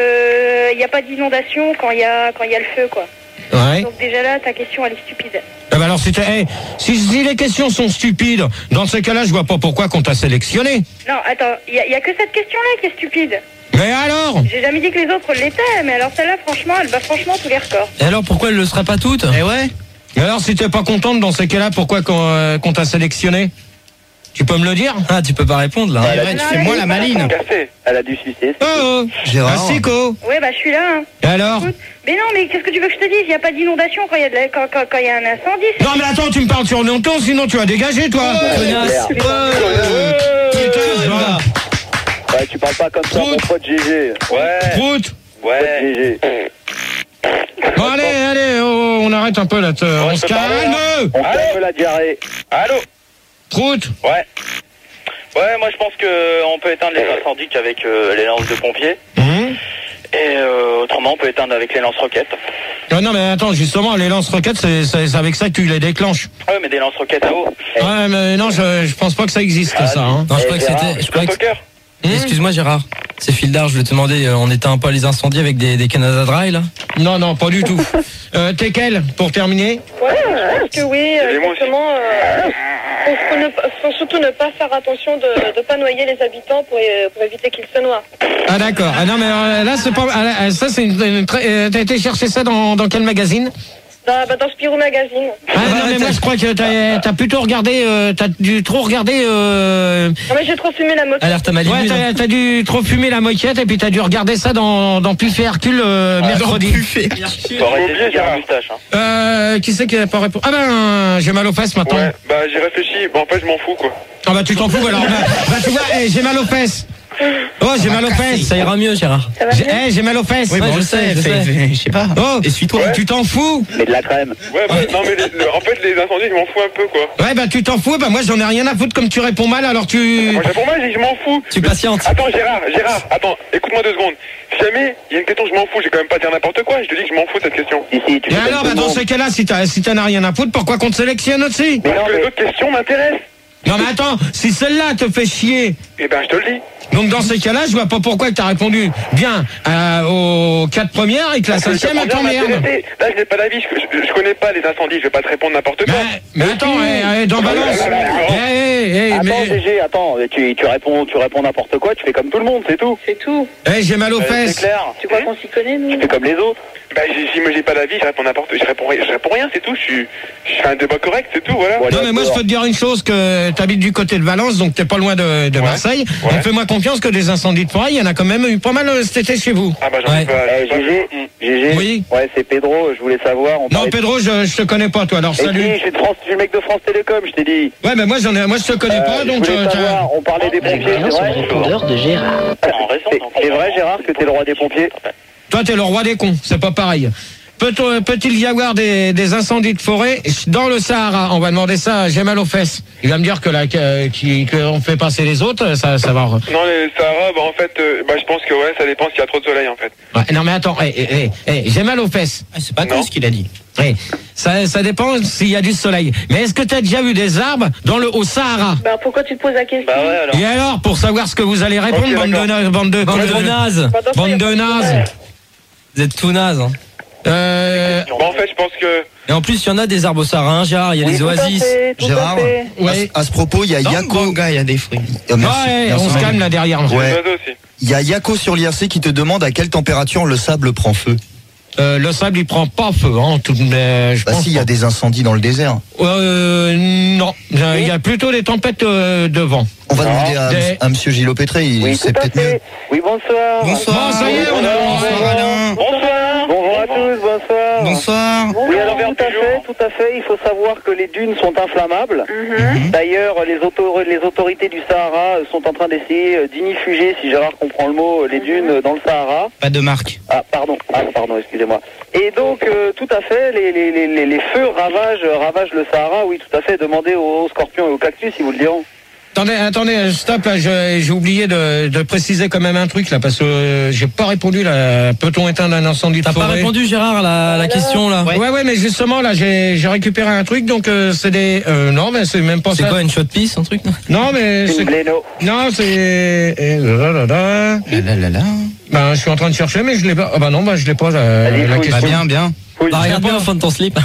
il n'y a pas d'inondation quand il y a, quand il y a le feu, quoi. Ouais. Donc déjà là, ta question, elle est stupide. Euh, Ah bah alors si, hey, si, si les questions sont stupides, dans ce cas-là, je vois pas pourquoi qu'on t'a sélectionné. Non, attends, il y, a- y a que cette question-là qui est stupide. Mais alors? J'ai jamais dit que les autres l'étaient, mais alors celle-là, franchement, elle bat franchement tous les records. Et alors pourquoi elle le serait pas toute? Eh ouais. Et alors si t'es pas contente dans ces cas-là, pourquoi qu'on euh, qu'on t'a sélectionné? Tu peux me le dire? Ah, tu peux pas répondre là. Eh ouais, tu fais moi la maline. Cassé. Elle a dû sucer. Oh, oh. Gérard. Ah, Sico. Ouais, bah je suis là. Hein. Et alors? Écoute, mais non, mais qu'est-ce que tu veux que je te dise? Il n'y a pas d'inondation quand il y a de la- quand, quand, quand il y a un incendie. c'est- Non mais attends, tu me parles sur longtemps, sinon tu vas dégager toi. Connasse. Claire. Euh, Putain, je vois. Ouais, tu parles pas comme ça, mon pote G G. Ouais. Prout. Pote G G. Bon allez, allez, oh, on arrête un peu là, te- on se calme. On fait un peu la diarrhée. Allô? Prout. Ouais. Ouais, moi je pense que on peut éteindre les incendies qu'avec euh, les lances de pompiers. Hum. Et euh, autrement, on peut éteindre avec les lance-roquettes. Ah non mais attends, justement, les lance-roquettes, c'est c'est- c'est avec ça que tu les déclenches. Ouais, mais des lance-roquettes à eau. Ouais mais non, je, je pense pas que ça existe ça. Hein. Non, je Eh, crois que Gérard, c'était. Je crois que... Stalker. Hum. Excuse-moi Gérard. C'est Fildar, je voulais te demander, euh, on éteint pas les incendies avec des, des Canada Dry là? Non, non, pas du tout. Euh, T'es quel, pour terminer? Ouais, je pense que oui, euh, Et moi aussi. exactement. Euh, faut, faut ne pas- faut surtout ne pas faire attention de ne pas noyer les habitants pour, euh, pour éviter qu'ils se noient. Ah d'accord. Ah non mais euh, là c'est pas. ah, là, ça c'est une. une très- euh, T'as été chercher ça dans, dans quel magazine? Dans, bah, dans Spirou Magazine. Ah non mais moi je crois que t'as as plutôt regardé. Euh, t'as dû trop regarder. Euh... Non mais j'ai trop fumé la moquette. Alerte à Malibu. Ouais, non t'as t'as dû trop fumer la moquette et puis t'as dû regarder ça dans dans Puffet Hercule euh, mercredi. Faut arrêter de oublié, dire Gérard. la moustache. Hein. Euh, qui c'est qui a pas répondu? Ah ben j'ai mal aux fesses maintenant. Ouais, bah j'ai réfléchi. Bon, en fait, je m'en fous, quoi. Ah bah tu t'en fous alors. Bah, bah, tu vois, eh, j'ai mal aux fesses. Oh j'ai mal aux fesses. Ça ira mieux Gérard. Ça va J'ai bien eh, j'ai mal aux fesses. Oui, Ouais, bon, je je sais, sais, je fais- sais. fais- je sais pas. Oh, Essuie-toi. tu t'en fous? Mais de la crème. Ouais, bah, non, mais les- le- en fait, les incendies, je m'en fous un peu, quoi. Ouais bah tu t'en fous, bah moi j'en ai rien à foutre comme tu réponds mal alors tu... Moi, pour moi, j'ai dit, je m'en fous. Tu patientes. Attends, Gérard, Gérard, attends, écoute-moi deux secondes. Si jamais il y a une question, je m'en fous, j'ai quand même pas dire n'importe quoi. Je te dis que je m'en fous de cette question. Si, si, tu Et fais alors comme bah tout le dans monde. ce cas-là si t'as si t'en as rien à foutre, pourquoi qu'on te sélectionne aussi? Mais non, Parce que les mais autres questions m'intéressent. Non mais attends, si celle-là te fait chier, Eh ben, je te le dis. donc dans ces cas-là je vois pas pourquoi que t'as répondu bien euh, aux quatre premières et que la Parce que cinquième ça elle prend bien t'emmerde. m'intéresser. Là, je n'ai pas d'avis, je, je, je connais pas les incendies, je vais pas te répondre n'importe quoi. Mais, mais attends, eh, eh, dans Balance, eh, eh, eh, Attends, mais, G G, attends, tu, tu réponds, tu réponds n'importe quoi, tu fais comme tout le monde, c'est tout. C'est tout. eh, j'ai mal aux Euh, c'est fesses. clair. Tu crois qu'on s'y connaît, nous? Tu fais comme les autres. Bah, j'ai- si moi j'ai pas d'avis, je réponds n'importe, je réponds, rien- je réponds rien, c'est tout. Je suis, je fais un débat correct, c'est tout, voilà. Voilà, Non mais moi je peux te dire une chose, que t'habites du côté de Valence, donc t'es pas loin de, de Ouais. Marseille. Ouais. Donc fais-moi confiance que des incendies de forêt, il y en a quand même eu pas mal euh, cet été chez vous. Ah bah j'en Ouais. ai pas. Eh, j'ai pas- G G, G G. Oui. Ouais, c'est Pedro, je voulais savoir. On Non parlait de- Pedro, je, je te connais pas toi, alors Et salut. si, je suis, de France, je suis le mec de France Télécom, je t'ai dit. Ouais mais moi j'en ai, moi je te connais Euh, pas, je donc voulais euh, t'as- savoir, on parlait des pompiers, c'est vrai répondeur de Gérard. C'est- En raison, c'est- donc, C'est on- vrai, Gérard, que t'es le roi des pompiers toi t'es le roi des cons, c'est pas pareil. Peut- Peut-il y avoir des, des incendies de forêt dans le Sahara? On va demander ça à J'ai mal aux fesses. Il va me dire que là, que- qui- qu'on fait passer les autres, ça, ça va. Non, les Sahara, bah en fait, euh, bah je pense que ouais, ça dépend s'il y a trop de soleil en fait. Ouais, non mais attends, eh, eh, eh, eh, j'ai mal aux fesses. Ah, c'est pas Non. con ce qu'il a dit. Eh, ça, ça dépend s'il y a du soleil. Mais est-ce que tu as déjà vu des arbres dans le haut Sahara? Bah pourquoi tu te poses la question? Bah ouais, alors. Et alors, pour savoir ce que vous allez répondre, Ok, bande, de, d'accord. na- bande de Bande de de- nazes. Bah, dans ce cas, y a bande pas de nazes. problème. Vous êtes tout nazes. Hein. Euh, Bon, en fait, je pense que. Et en plus, il y en a des arbres au Sahara, hein, Gérard, il y a Oui, les tout à oasis. fait, tout à Gérard, fait. ouais. à, ce- à ce propos, il y a Dans le Yako. Banga, il y a des fruits. Oh, merci, Ouais, merci. on se calme là derrière. Ouais. Les oiseaux aussi. Il y a Yako sur l'I R C qui te demande à quelle température le sable prend feu. Euh, le sable, il prend pas feu, hein, tout, euh, je Bah pense si, il y a pas. des incendies dans le désert. Euh, non, il y a plutôt des tempêtes euh, de vent. On va Non. demander à, Des- à Monsieur Gilles Pétré, il Oui, sait tout à peut-être mieux. fait. Oui, bonsoir. Bonsoir. Bon, ça y est, on a- Bonsoir Alain. Bonsoir. Bonjour à tous, bonsoir. Bonsoir. Oui, alors tout à fait, tout à fait. Il faut savoir que les dunes sont inflammables. Mhm. D'ailleurs, les, auto- les autorités du Sahara sont en train d'essayer euh, d'inifuger, si Gérard comprend le mot, les dunes dans le Sahara. Pas de marque. Ah, pardon, ah, pardon, excusez-moi. Et donc, euh, tout à fait, les, les, les, les- les feux ravagent, ravagent le Sahara, oui, tout à fait. Demandez aux, aux scorpions et aux cactus, ils vous le diront. Attendez, attendez, stop là, je- j'ai oublié de, de préciser quand même un truc là, parce que euh, j'ai pas répondu là. Peut-on éteindre un incendie de T'as forêt? pas répondu, Gérard, à la, à la question là. Ouais. ouais, mais justement là, j'ai j'ai récupéré un truc, donc euh, c'est des. Euh, non, mais c'est même pas C'est ça. quoi, une shot piece, un truc? Non, Non, mais Une c'est. Gléno. Non, c'est. eh, là, là, là. Là, là, là, là. Ben, je suis en train de chercher, mais je l'ai pas. Ah bah non, bah je l'ai pas la, Allez, la fouille. Bah question. bien, bien. Oui, bah, regarde bien au fond de ton slip.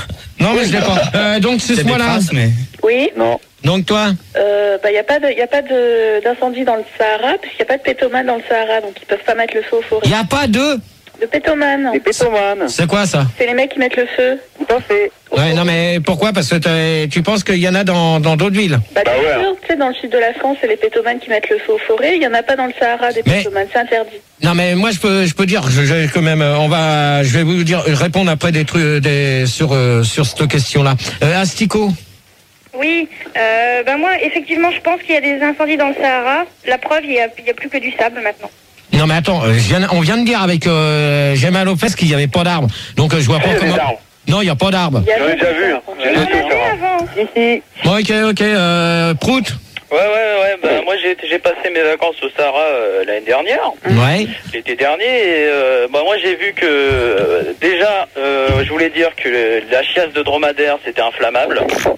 Non, mais je l'ai pas. Euh, donc, c'est ce Il y a des mois-là. traces, mais... Oui. Non. Donc, toi Euh, bah, il n'y a pas de, y a pas de, d'incendie dans le Sahara, puisqu'il n'y a pas de pétomane dans le Sahara, donc ils peuvent pas mettre le feu aux forêts. Il n'y a pas de... De pétomane. Les pétomanes. C'est quoi, ça? C'est les mecs qui mettent le feu. Tout à fait. Ouais, non, mais pourquoi? Parce que t'as- tu penses qu'il y en a dans dans d'autres villes? Bah, Bah bien ouais. sûr, tu sais, dans le sud de la France, c'est les pétomanes qui mettent le feu aux forêts. Il n'y en a pas dans le Sahara des Mais- pétomanes, c'est interdit. Non, mais moi, je peux je peux dire, je, je- quand même, euh, on va, je vais vous dire, répondre après des trucs des, sur, euh, sur cette question-là. Euh, Astico? Oui, euh, ben moi, effectivement, je pense qu'il y a des incendies dans le Sahara. La preuve, il n'y a, il y a plus que du sable maintenant. Non, mais attends, euh, je viens- on vient de dire avec euh, Gemma Lopez qu'il n'y avait pas d'arbres. Donc, euh, je vois pas Il y a des comment... arbres. Non, il n'y a pas d'arbres. Il y a J'en ai des- déjà vu. Hein. J'en ai On en déjà vu, avait Sarah. avant. Ici. Bon, ok, ok, euh, Prout? Ouais, ouais, ouais. Bah, moi, j'ai j'ai passé mes vacances au Sahara euh, l'année dernière, Ouais. l'été dernier. Et euh, bah, moi, j'ai vu que euh, déjà, euh, je voulais dire que le- la chiasse de dromadaire, c'était inflammable.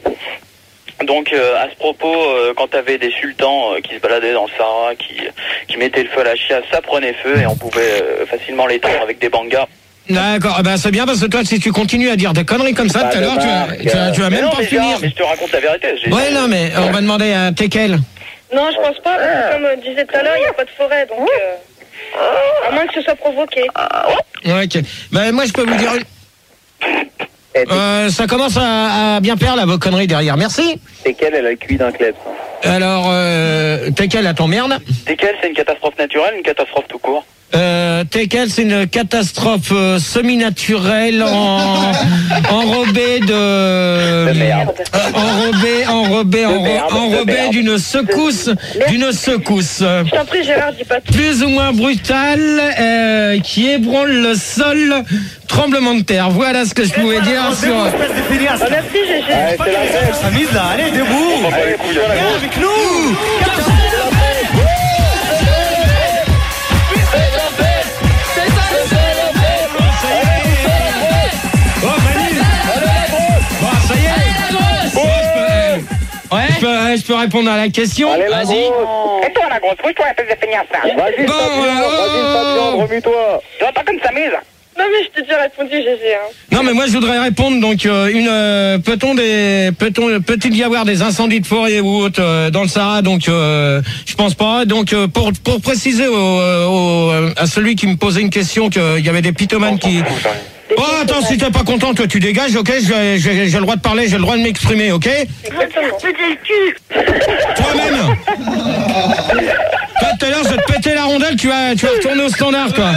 Donc, euh, à ce propos, euh, quand t'avais des sultans euh, qui se baladaient dans le Sahara, qui, qui mettaient le feu à la chiasse, ça prenait feu et on pouvait euh, facilement l'éteindre avec des bangas. D'accord, eh ben c'est bien parce que toi, si tu continues à dire des conneries comme ça Pas tout à de l'heure, tu vas, marque. tu vas, tu vas Mais même non, pas mais, finir. genre, mais je te raconte la vérité. j'ai- Ouais, non, mais on va demander à Tekel. Non, je pense pas, parce que comme euh, disait tout à l'heure, il n'y a pas de forêt, donc... euh, à moins que ce soit provoqué. Ouais, ok. Ben, moi, je peux vous dire... une- Euh, ça commence à, à bien faire, là, vos conneries derrière. Merci. C'est qu'elle, elle a le cuit d'un club. Alors, euh, Tekel, à ton merde. Desquels c'est une catastrophe naturelle, une catastrophe tout court. Euh, Tekel, c'est une catastrophe euh, semi-naturelle en, enrobée de... De merde. Euh, enrobée, enrobée, De enro- merde, de enrobée merde. d'une secousse, d'une secousse. Je t'en prie, Gérard, dis pas tout. Plus ou moins brutale, euh, qui ébranle le sol, tremblement de terre. Voilà ce que je pouvais dire sur... Ah, merci, Gégé. Allez, c'est la fête. S'amuse là, allez, debout. On va pas les couilles à la Viens grosse. avec nous. Oh, Manu. Bon, ça y est. Ouais, je peux, je peux répondre à la question. Allez, la Vas-y. grosse. Et toi, la grosse, couche-toi, espèce de feignasse, ça. Vas-y, Bon, Fabian, euh, vas-y, Fabian, remue-toi. Tu vois pas comme ça mise. Non, mais je t'ai déjà répondu, Gégé. Hein. Non, mais moi je voudrais répondre. Donc, euh, une euh, peut-on des peut-on peut-il y avoir des incendies de forêt ou autre euh, dans le Sahara? Donc, euh, je pense pas. Donc, euh, pour pour préciser au, au, à celui qui me posait une question qu'il y avait des pitomanes qui. Oh, attends, si t'es pas content, toi tu dégages, ok? J'ai j'ai- j'ai le droit de parler, j'ai le droit de m'exprimer, ok? Exactement. Péter le cul. Toi-même. Toi, tout à l'heure, je vais te péter la rondelle, tu vas, tu vas retourner au standard, toi.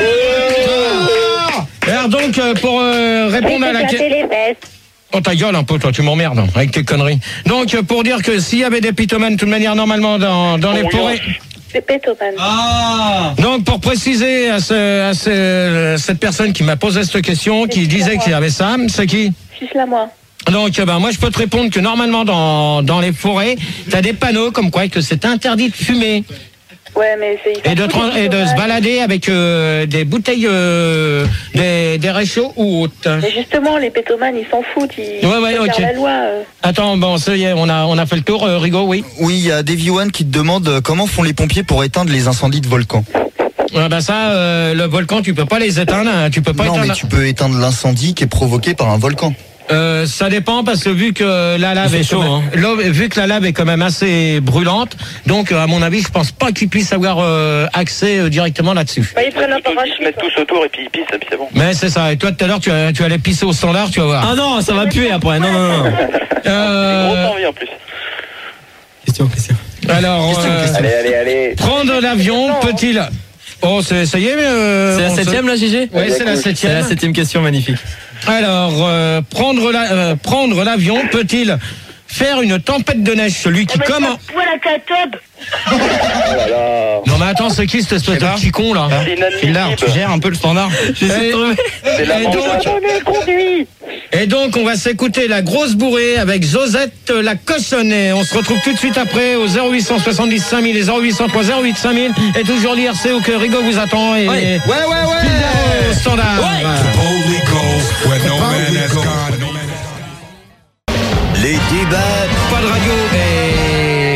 Alors donc, euh, pour euh, répondre à la question... les fesses. Oh, ta gueule un peu, toi, tu m'emmerdes hein, avec tes conneries. Donc, euh, pour dire que s'il y avait des pitomanes, de toute manière, normalement, dans, dans les forêts... C'est pétomane. Ah. Donc, pour préciser à, ce, à ce, cette personne qui m'a posé cette question, qui disait qu'il y avait ça, c'est qui? Fils la moi. Donc, euh, ben, moi, je peux te répondre que normalement, dans, dans les forêts, t'as des panneaux comme quoi que c'est interdit de fumer. Ouais, mais c'est... Et de, tran- et de se balader avec euh, des bouteilles, euh, des, des réchauds ou autres. Mais justement, les pétomanes, ils s'en foutent. Ils Ouais, ouais, ils regardent ok. la loi. euh. Attends, bon, ça y est, on a, on a fait le tour, euh, Rigaud, oui. Oui, il y a Davy One qui te demande euh, comment font les pompiers pour éteindre les incendies de volcans. Ouais, bah ça, euh, le volcan, tu peux pas les éteindre, hein, tu peux pas Non, éteindre. mais tu peux éteindre l'incendie qui est provoqué par un volcan. Euh, ça dépend parce que vu que la lave Il fait est chaud, quand même- hein. l'eau- vu que la lave est quand même assez brûlante, donc euh, à mon avis, je pense pas qu'ils puissent avoir euh, accès euh, directement là-dessus. Bah, ils prennent un Ils se parachute. mettent tous autour et puis ils pissent, et puis c'est bon. Mais c'est ça. Et toi, tout à l'heure, tu, as- tu allais pisser au standard, tu vas voir. Ah non, ça va puer après. Non, non, non. Euh, Grosse envie en plus. Question, question. alors, euh, Allez, allez, allez. prendre l'avion peut-il... Oh, c'est- ça y est. euh, C'est la on se- septième là, Gégé? Oui, c'est la C'est septième. la septième question, magnifique. Alors, euh, prendre la, euh, prendre l'avion peut-il faire une tempête de neige? Celui qui comment Poil à catobe. Oh là là. Non mais attends, c'est qui cette espèce de petit con là? C'est Philard, tu inadmissible. gères un peu le standard. Et, C'est la et donc, mangeade. et donc, on va s'écouter la grosse bourrée avec Josette la cochonnée. On se retrouve tout de suite après au zéro huit cent soixante-dix cinq mille et zéro huit cent trois zéro huit cinq mille et toujours l'I R C où que Rigaud vous attend et Ouais. ouais ouais ouais au standard. Holy Ghost, where no man has gone. Les débats. Pas de radio et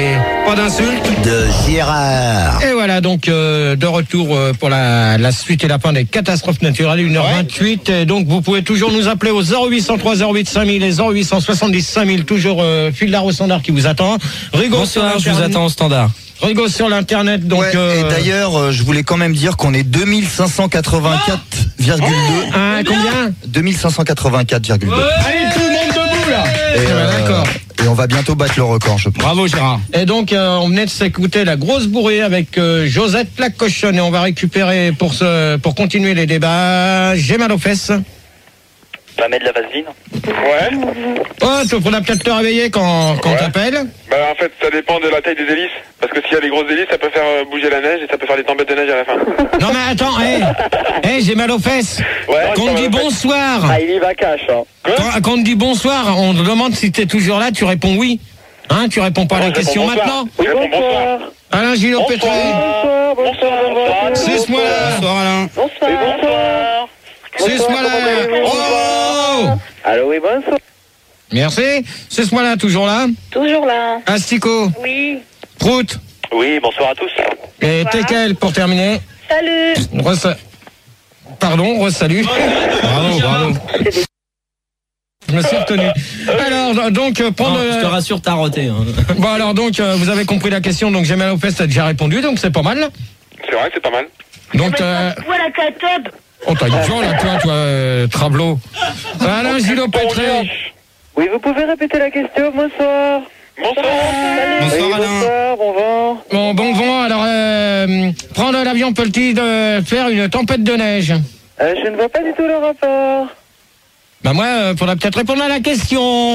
Pas d'insultes. De Gérard. Et voilà, donc euh, de retour euh, pour la, la suite et la fin des catastrophes naturelles, une heure vingt-huit. Et donc vous pouvez toujours nous appeler au zéro huit cent trois zéro huit cinq mille et zéro huit cent soixante-dix cinq mille, toujours euh, fil d'art au standard qui vous attend. Rigo, bonsoir, je vous attends au standard. Rigo sur l'internet, donc. Ouais, euh... Et d'ailleurs, euh, je voulais quand même dire qu'on est deux mille cinq cent quatre-vingt-quatre virgule deux. Ah, combien deux mille cinq cent quatre-vingt-quatre virgule deux. Allez, tout le monde debout là. Et, euh, d'accord. Et on va bientôt battre le record, je pense. Bravo Gérard. Et donc euh, on venait de s'écouter la grosse bourrée avec euh, Josette la cochonne et on va récupérer pour ce pour continuer les débats. J'ai mal aux fesses. Tu vas mettre de la vaseline? Ouais. Oh, tu faudra peut-être te réveiller quand quand Ouais. t'appelles. Bah en fait ça dépend de la taille des hélices. Parce que s'il y a des grosses hélices ça peut faire euh, bouger la neige et ça peut faire des tempêtes de neige à la fin. Non mais attends, hé, hey, j'ai mal aux fesses. Ouais. Quand on dit bonsoir. Ah, il y va cash, hein. Quand, quand on te dit bonsoir, on te demande si t'es toujours là, tu réponds oui. Hein, tu réponds pas à la je question réponds bonsoir. maintenant. Je réponds bonsoir. Alain Gillot Pétré. Bonsoir, bonsoir, bonsoir. C'est ce mois-là. Bonsoir Alain. Bonsoir. Bonsoir. C'est ce mois-là. Oh. Allô, oui, bonsoir. Merci. C'est ce mois-là, toujours là. Toujours là. Astico. Oui. Prout. Oui, bonsoir à tous. Et Tekel pour terminer. Salut. Ressa... Pardon, re-salut. Bravo, bravo. Je me suis retenu. Alors, donc, euh, prendre... Non, je te rassure, t'as roté. Hein. Bon, alors, donc, euh, vous avez compris la question, donc j'ai mal aux fesses, t'as déjà répondu, donc c'est pas mal. C'est vrai, c'est pas mal. Donc, euh... Voilà, Catob. oh, t'as gueule, là, toi, toi, euh, Travelot. Alain Gillot Pétré. Oui, vous pouvez répéter la question, bonsoir. Bonsoir. Bonsoir Oui, Alain. bonsoir, bon vent. Bon, bon vent, alors, euh, prendre l'avion peut-il euh, faire une tempête de neige? Euh, je ne vois pas du tout le rapport. Bah, moi, euh, faudra peut-être répondre à la question.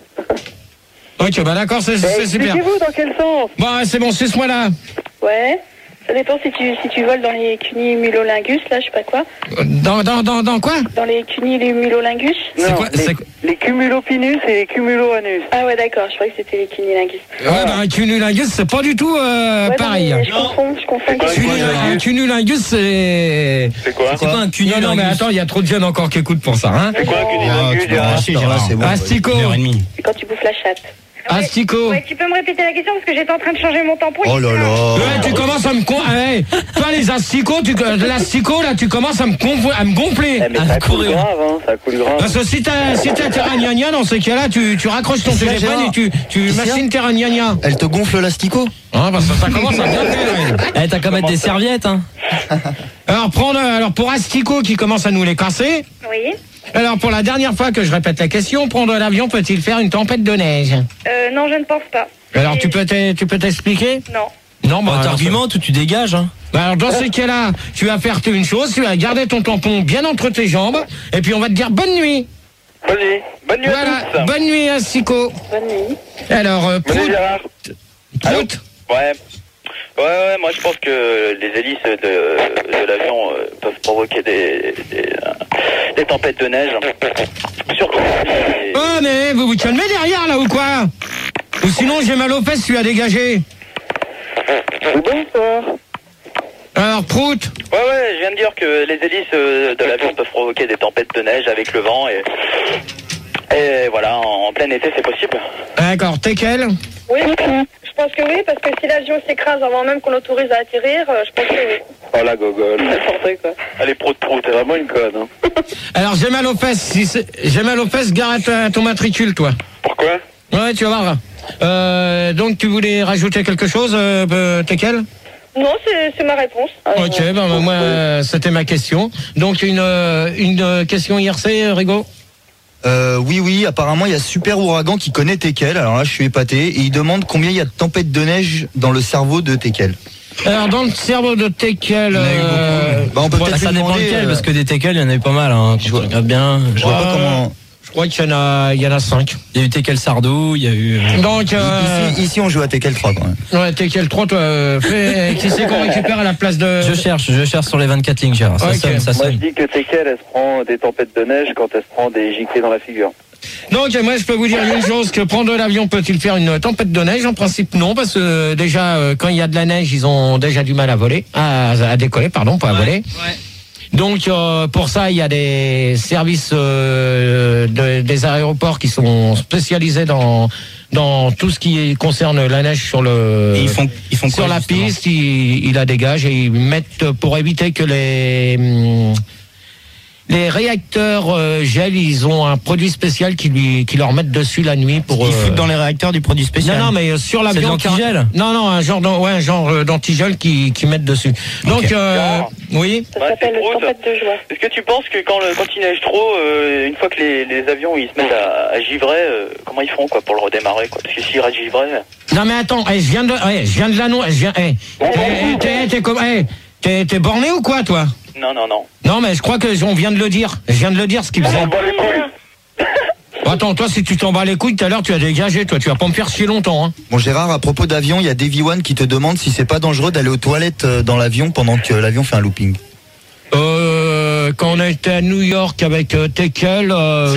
Ok, bah d'accord, c'est c'est super. Expliquez-vous dans quel sens? Bon, c'est bon, c'est ce mois-là. Ouais. Ça dépend si tu, si tu voles dans les cunnimulolingus, là, je sais pas quoi. Dans, dans, dans, dans quoi? Dans les cunnimulolingus. C'est quoi, les, c'est quoi les cumulopinus et les cumuloanus. Ah ouais, d'accord, je croyais que c'était les cunnilingus. Ouais, bah un cunnilingus, c'est pas du tout euh, Ouais, pareil. non, mais je confonds, je confonds. quoi, Cunnilingus, un cunnilingus, c'est... C'est quoi? C'est quoi un Non, cunnilingus? non, mais attends, il y a trop de jeunes encore qui écoutent pour ça, hein. C'est quoi un Ah, cunilingus, tu m'as Gérard? arraché Gérard. c'est bon. Astico. Une heure et demie. C'est quand tu bouffes la chatte. Astico. Ouais, tu peux me répéter la question parce que j'étais en train de changer mon tampon. Oh là là. Ouais, tu commences à me con... Hey, toi, les asticots, tu... l'asticot, là, tu commences à me, convo... à me gonfler. Eh, mais Ah, ça coule courir. grave, hein, ça coule grave. Parce que si t'as si t'as terrain gna gna, dans ces cas-là, tu, tu raccroches ton Ici, là, téléphone Gérard. et tu, tu Ici, machines là. terrain gna gna. Elle te gonfle l'asticot? Ah, parce que ça commence à bien faire. Eh, t'as qu'à mettre des serviettes, hein. Alors, prendre, alors, pour Astico qui commence à nous les casser. Oui. Alors, pour la dernière fois que je répète la question, prendre l'avion peut-il faire une tempête de neige? Euh, non, je ne pense pas. Alors, Et- tu peux t'e- tu peux t'expliquer? Non. Non, bah, alors, T'argumentes ou tu dégages, hein. bah, alors, dans ces cas-là, tu vas faire une chose, tu vas garder ton tampon bien entre tes jambes, et puis on va te dire bonne nuit. Vas-y, bonne nuit Voilà, à tous. bonne nuit, Astico. Bonne nuit. Alors, euh, Bonne nuit, Prout, Gérard. Prout. Ouais. Ouais, ouais, moi je pense que les hélices de, de l'avion euh, peuvent provoquer des, des, euh, des tempêtes de neige. Surtout. les- Oh, mais vous vous calmez derrière, là, ou quoi? Ou sinon, j'ai mal aux fesses, tu as dégagé. Bonsoir. Alors, Prout. Ouais, ouais, je viens de dire que les hélices euh, de l'avion peuvent provoquer des tempêtes de neige avec le vent et. Et voilà, en, en plein été c'est possible. D'accord, Tekel. Oui, je pense que oui, parce que si l'avion s'écrase avant même qu'on l'autorise à atterrir, euh, je pense que oui. Oh la gogole. N'importe quoi. Allez, prout prout. C'est vraiment une conne, hein. Alors, j'ai mal aux fesses. Si c'est- j'ai mal aux fesses, gare à ta- ton matricule, toi. Pourquoi? Ouais, tu vas voir. Euh, donc, tu voulais rajouter quelque chose, euh, euh, Tekel? Non, c'est c'est ma réponse. Ok, ben moi, euh, c'était ma question. Donc, une, euh, une euh, question I R C, euh, Rigo? Euh, oui, oui, apparemment, il y a Super Ouragan qui connaît Tekel. Alors là, je suis épaté. Et il demande combien il y a de tempêtes de neige dans le cerveau de Tekel. Alors, dans le cerveau de Tekel... Il y en a eu euh, beaucoup. Bah, on peut Bah, peut-être ça lui dépend demander, lequel, euh, parce que des teckels, il y en avait pas mal, hein. Je Je vois- regarde bien. Je vois pas Euh, comment... Je crois qu'il y en a, il y en a cinq. Il y a eu Teckel Sardou, il y a eu. euh, Donc, euh, Ici, ici, on joue à Tekel trois quand même. ouais, Tekel trois, toi, euh, fais, qui c'est qu'on récupère à la place de... Je cherche, je cherche sur les vingt-quatre lignes, Gérard. Ça Ok. sonne, ça Moi, je sonne. dis que Tekel, elle se prend des tempêtes de neige quand elle se prend des giclées dans la figure. Donc, moi, je peux vous dire une chose, que prendre l'avion peut-il faire une tempête de neige? En principe, non, parce que euh, déjà, euh, quand il y a de la neige, ils ont déjà du mal à voler, à, à décoller, pardon, pas à voler. Donc euh, pour ça, il y a des services euh, de, des aéroports qui sont spécialisés dans dans tout ce qui concerne la neige sur le Et ils font, ils font sur quoi, la justement piste, ils, ils la dégagent et ils mettent pour éviter que les hum, les réacteurs euh, gel, ils ont un produit spécial qui lui qui leur mettent dessus la nuit pour. Ils euh, foutent dans les réacteurs du produit spécial. Non, non, mais euh, sur C'est de l'avion. l'antigel. Non, non, un genre, d'an- ouais, un genre euh, d'antigel qui qui mettent dessus. Donc, Ok. euh, oui. Ça Ouais, s'appelle c'est trop, tempête de joie. Est-ce que tu penses que quand, le, quand il neige trop, euh, une fois que les, les avions ils se mettent à, à givrer, euh, comment ils font quoi pour le redémarrer quoi? Parce que s'ils restent givrés, Non, mais attends, eh, je viens de, eh, je viens de l'annoncer. Je viens, eh, eh, eh, t'es, t'es comme, eh, t'es, t'es borné ou quoi, toi? non, non, non. Non, mais je crois que on vient de le dire. Je viens de le dire ce qu'il faisait. On bat les couilles. Bon, attends, toi, si tu t'en bats les couilles tout à l'heure, tu as dégagé, toi. Tu vas pas me faire chier longtemps, hein. Bon Gérard, à propos d'avion, il y a Davy One qui te demande si c'est pas dangereux d'aller aux toilettes euh, dans l'avion pendant que l'avion fait un looping. Euh, quand on a été à New York avec euh, Tekel, euh,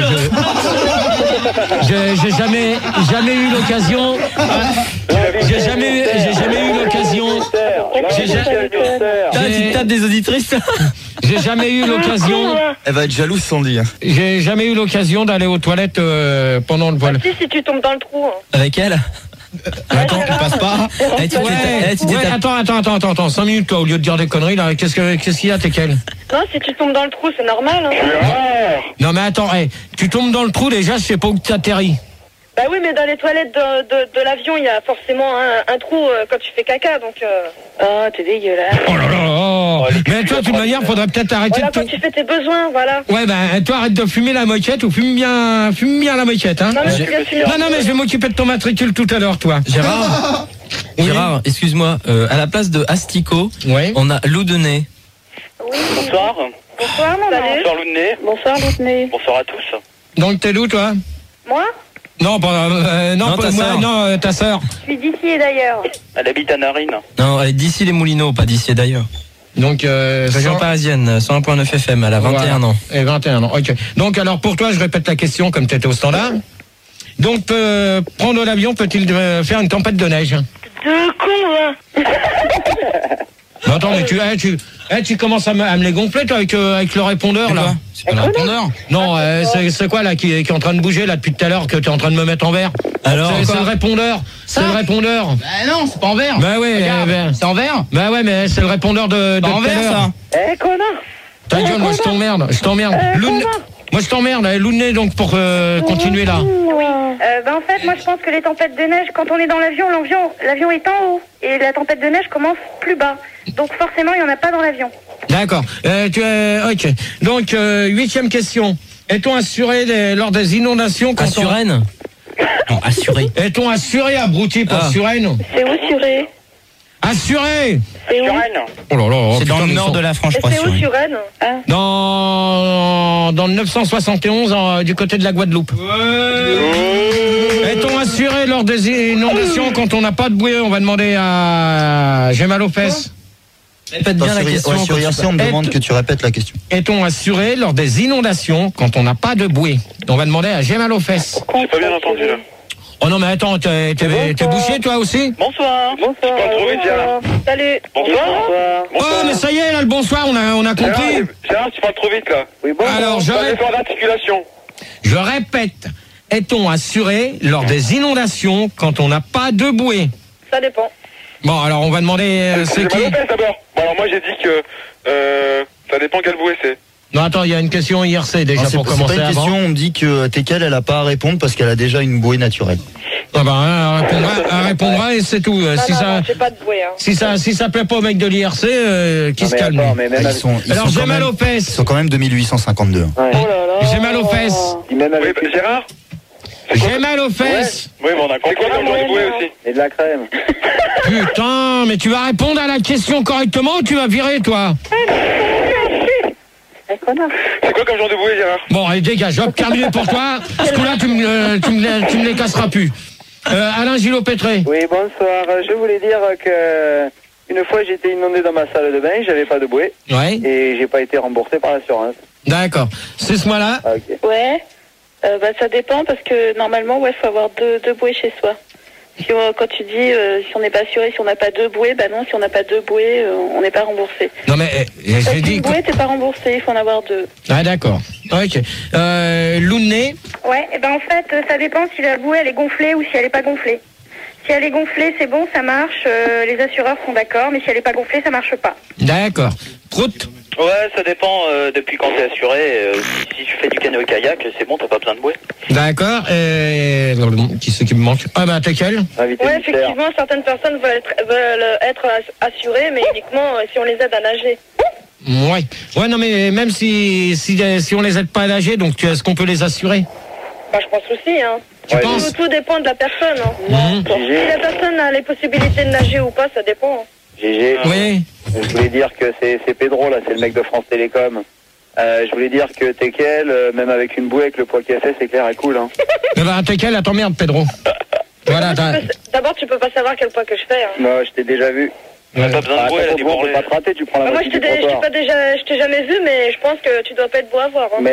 je- j'ai, j'ai jamais, jamais eu l'occasion. J'ai jamais, eu- j'ai jamais eu l'occasion. J'ai ja- Putain, tu j'ai- te tapes des auditrices. J'ai jamais eu l'occasion. Elle va être jalouse sans le dire. J'ai jamais eu l'occasion d'aller aux toilettes euh, pendant le vol. Si, si tu tombes dans le trou. hein. Avec elle. Attends, tu passes pas. Eh, tu Ouais, t'es- eh, tu t'es ouais, tapé- attends, attends, attends, attends, attends, cinq minutes toi, au lieu de dire des conneries là. Qu'est-ce que, qu'est-ce qu'il y a, Tekel? Non, si tu tombes dans le trou, c'est normal. Hein. Non mais attends, hey, tu tombes dans le trou déjà, je sais pas où tu atterris. Bah oui, mais dans les toilettes de, de, de l'avion, il y a forcément un, un trou euh, quand tu fais caca, donc... Euh... Oh, t'es dégueulasse. Oh là là. Oh. Mais toi, de toute manière, faudrait peut-être arrêter Voilà, de. quand tu fais tes besoins, voilà. Ouais, ben toi, arrête de fumer la moquette ou fume bien, fume bien la moquette, hein. Non, mais tu viens finir. Non, non, mais je vais m'occuper de ton matricule tout à l'heure, toi. Gérard, Oui. Gérard, excuse-moi, euh, à la place de Astico, Ouais. on a Loudenay. Oui. Bonsoir. Bonsoir, maman. Bonsoir Loudney. Bonsoir, Loutney. Bonsoir à tous. Donc t'es d'où, toi? Moi, Non, pas, euh, non, Non, pas ta moi, sœur. non, euh, ta sœur. je suis d'ici et d'ailleurs. Elle habite à Narine. Non, elle est d'ici les Moulineaux, pas d'ici et d'ailleurs. Donc, euh, Région cent- parisienne, cent un virgule neuf F M, elle a vingt et un Voilà. ans. Et vingt et un ans, ok. Donc, alors, pour toi, je répète la question comme t'étais au standard. Donc, euh, prendre l'avion peut-il euh, faire une tempête de neige? De con, hein. Non, attends, mais tu, eh, tu, eh, tu commences à me, à me les gonfler, toi, avec, euh, avec le répondeur, là. C'est pas le répondeur. Non, euh, c'est, c'est quoi, là, qui, est- qui est en train de bouger, là, depuis tout à l'heure, que tu es en train de me mettre en vert? Alors, C'est, c'est quoi le répondeur. C'est le répondeur. Bah non, c'est pas en vert. Bah oui, Regarde, euh, bah, c'est en vert. bah ouais, mais c'est le répondeur de, de Pas en tout à vert, l'heure. ça. Eh, connard. Ta gueule, moi, je t'emmerde, je t'emmerde. Euh, Loun- connard. Moi, je t'emmerde, eh, Louney, donc, pour euh, continuer, là. Oui. Euh, ben, en fait, moi, je pense que les tempêtes de neige, quand on est dans l'avion, l'avion, l'avion est en haut. Et la tempête de neige commence plus bas. Donc, forcément, il n'y en a pas dans l'avion. D'accord. Euh, tu es, ok. Donc, euh, huitième question. Est-on assuré des- lors des inondations quand à on- Suresnes. Non, assuré. Est-on assuré, abruti, pour Ah. Suresnes? C'est où, Suré? Assuré! C'est où? Oh là là. oh, C'est dans putain, le ils nord sont- de la France, Et je crois. c'est où, Suresnes. sur Rennes? Dans, dans le neuf cent soixante et onze, en- du côté de la Guadeloupe. Est-on assuré lors des inondations quand on n'a pas de bouée? On va demander à... J'ai mal aux fesses. Répète bien Attends, la sur, question. ouais, sur quand I R tu- C, on me Eh, demande t- que tu répètes la question. Est-on assuré lors des inondations quand on n'a pas de bouée? On va demander à J'ai mal aux fesses. J'ai pas bien entendu là. Oh non, mais attends, t'es, t'es, t'es bouché toi aussi? Bonsoir. Je parle trop vite, Gérard. Salut. Bonsoir. Oh, mais ça y est, là, le bonsoir, on a, on a Gérard, compris. Gérard, tu parles trop vite là. Oui, bon. Alors, je, Pas ré- d'effort d'articulation. je répète. Est-on assuré lors des inondations quand on n'a pas de bouée? Ça dépend. Bon, alors on va demander euh, c'est J'ai qui? mal aux fesses d'abord. Bon, alors moi j'ai dit que euh, ça dépend quelle bouée c'est. Non, attends, il y a une question I R C déjà Non, c'est pour c'est pas commencer une avant. question, on me dit que Tekel, elle a pas à répondre parce qu'elle a déjà une bouée naturelle. Ah bah, hein, elle répondra, elle répondra et c'est tout. Euh, Non, si non, ça, non, j'ai pas de bouée. Hein. si ça, si ça plaît pas au mec de l'I R C, euh, qui Non, se mais calme. attends, mais Ah, même ils avec- sont, ils Alors sont j'ai quand mal même, aux ils fesses. sont quand même de mille huit cent cinquante-deux. Ouais. Oh là là. J'ai mal aux fesses. Puis même Oui, avec bah, Gérard. J'ai mal aux fesses. Oui, mais on a C'est quoi comme genre de bouée aussi? et de la crème. Putain, mais tu vas répondre à la question correctement ou tu vas virer, toi? Eh, connard. C'est quoi comme genre de bouée, Gérard? Bon, allez, dégage, hop, terminé pour toi. Ce coup-là, tu me, euh, tu me, les- tu me les casseras plus. Euh, Alain Gillot-Pétré. Oui, bonsoir. Je voulais dire que une fois j'étais inondé dans ma salle de bain, j'avais pas de bouée Ouais, et j'ai pas été remboursé par l'assurance. d'accord. C'est ce mois-là. Ah, ok. Ouais. Euh, bah, ça dépend parce que normalement, ouais, faut avoir deux, deux bouées chez soi. Si on- quand tu dis euh, si on n'est pas assuré, si on n'a pas deux bouées, bah non, si on n'a pas deux bouées, euh, on n'est pas remboursé. Non mais eh, j'ai Avec dit. une bouée, t'es pas remboursé, il faut en avoir deux. Ah d'accord. Ok. Euh, Lounet. Ouais, et ben en fait, euh, ça dépend si la bouée elle est gonflée ou si elle est pas gonflée. Si elle est gonflée, c'est bon, ça marche, euh, les assureurs sont d'accord, mais si elle est pas gonflée, ça marche pas. D'accord. Prout. Ouais, ça dépend euh, depuis quand t'es assuré. Euh, si tu fais du canoë-kayak, c'est bon, t'as pas besoin de bouée. D'accord. Et qui c'est qui me manque? Ah bah t'es quel? Ouais, effectivement, certaines personnes veulent être, veulent être assurées, mais uniquement euh, si on les aide à nager. Ouais. Ouais, non mais même si si, si on les aide pas à nager, donc est-ce qu'on peut les assurer? Bah, je pense aussi, hein. Tu tout, penses tout dépend de la personne. Hein. Mmh. Si la personne a les possibilités de nager ou pas, ça dépend. Hein. G G. Oui. Je voulais dire que c'est c'est Pedro, là, c'est le mec de France Télécom. Euh, je voulais dire que Tekel, euh, même avec une bouée, avec le poids qu'elle fait, c'est clair, elle coule. Hein. Eh ben t'es quel? Attends merde, Pedro. Voilà. t'as- D'abord, tu peux pas savoir quel poids que je fais. Hein. Moi, je t'ai déjà vu. T'as pas besoin de bouée, elle a tu des peux bourrelets. pas te rater, tu prends la Bah, moi, moitié je du t'ai je t'ai trottoir. pas déjà, je t'ai jamais vu, mais je pense que tu dois pas être beau à voir. Hein. Mais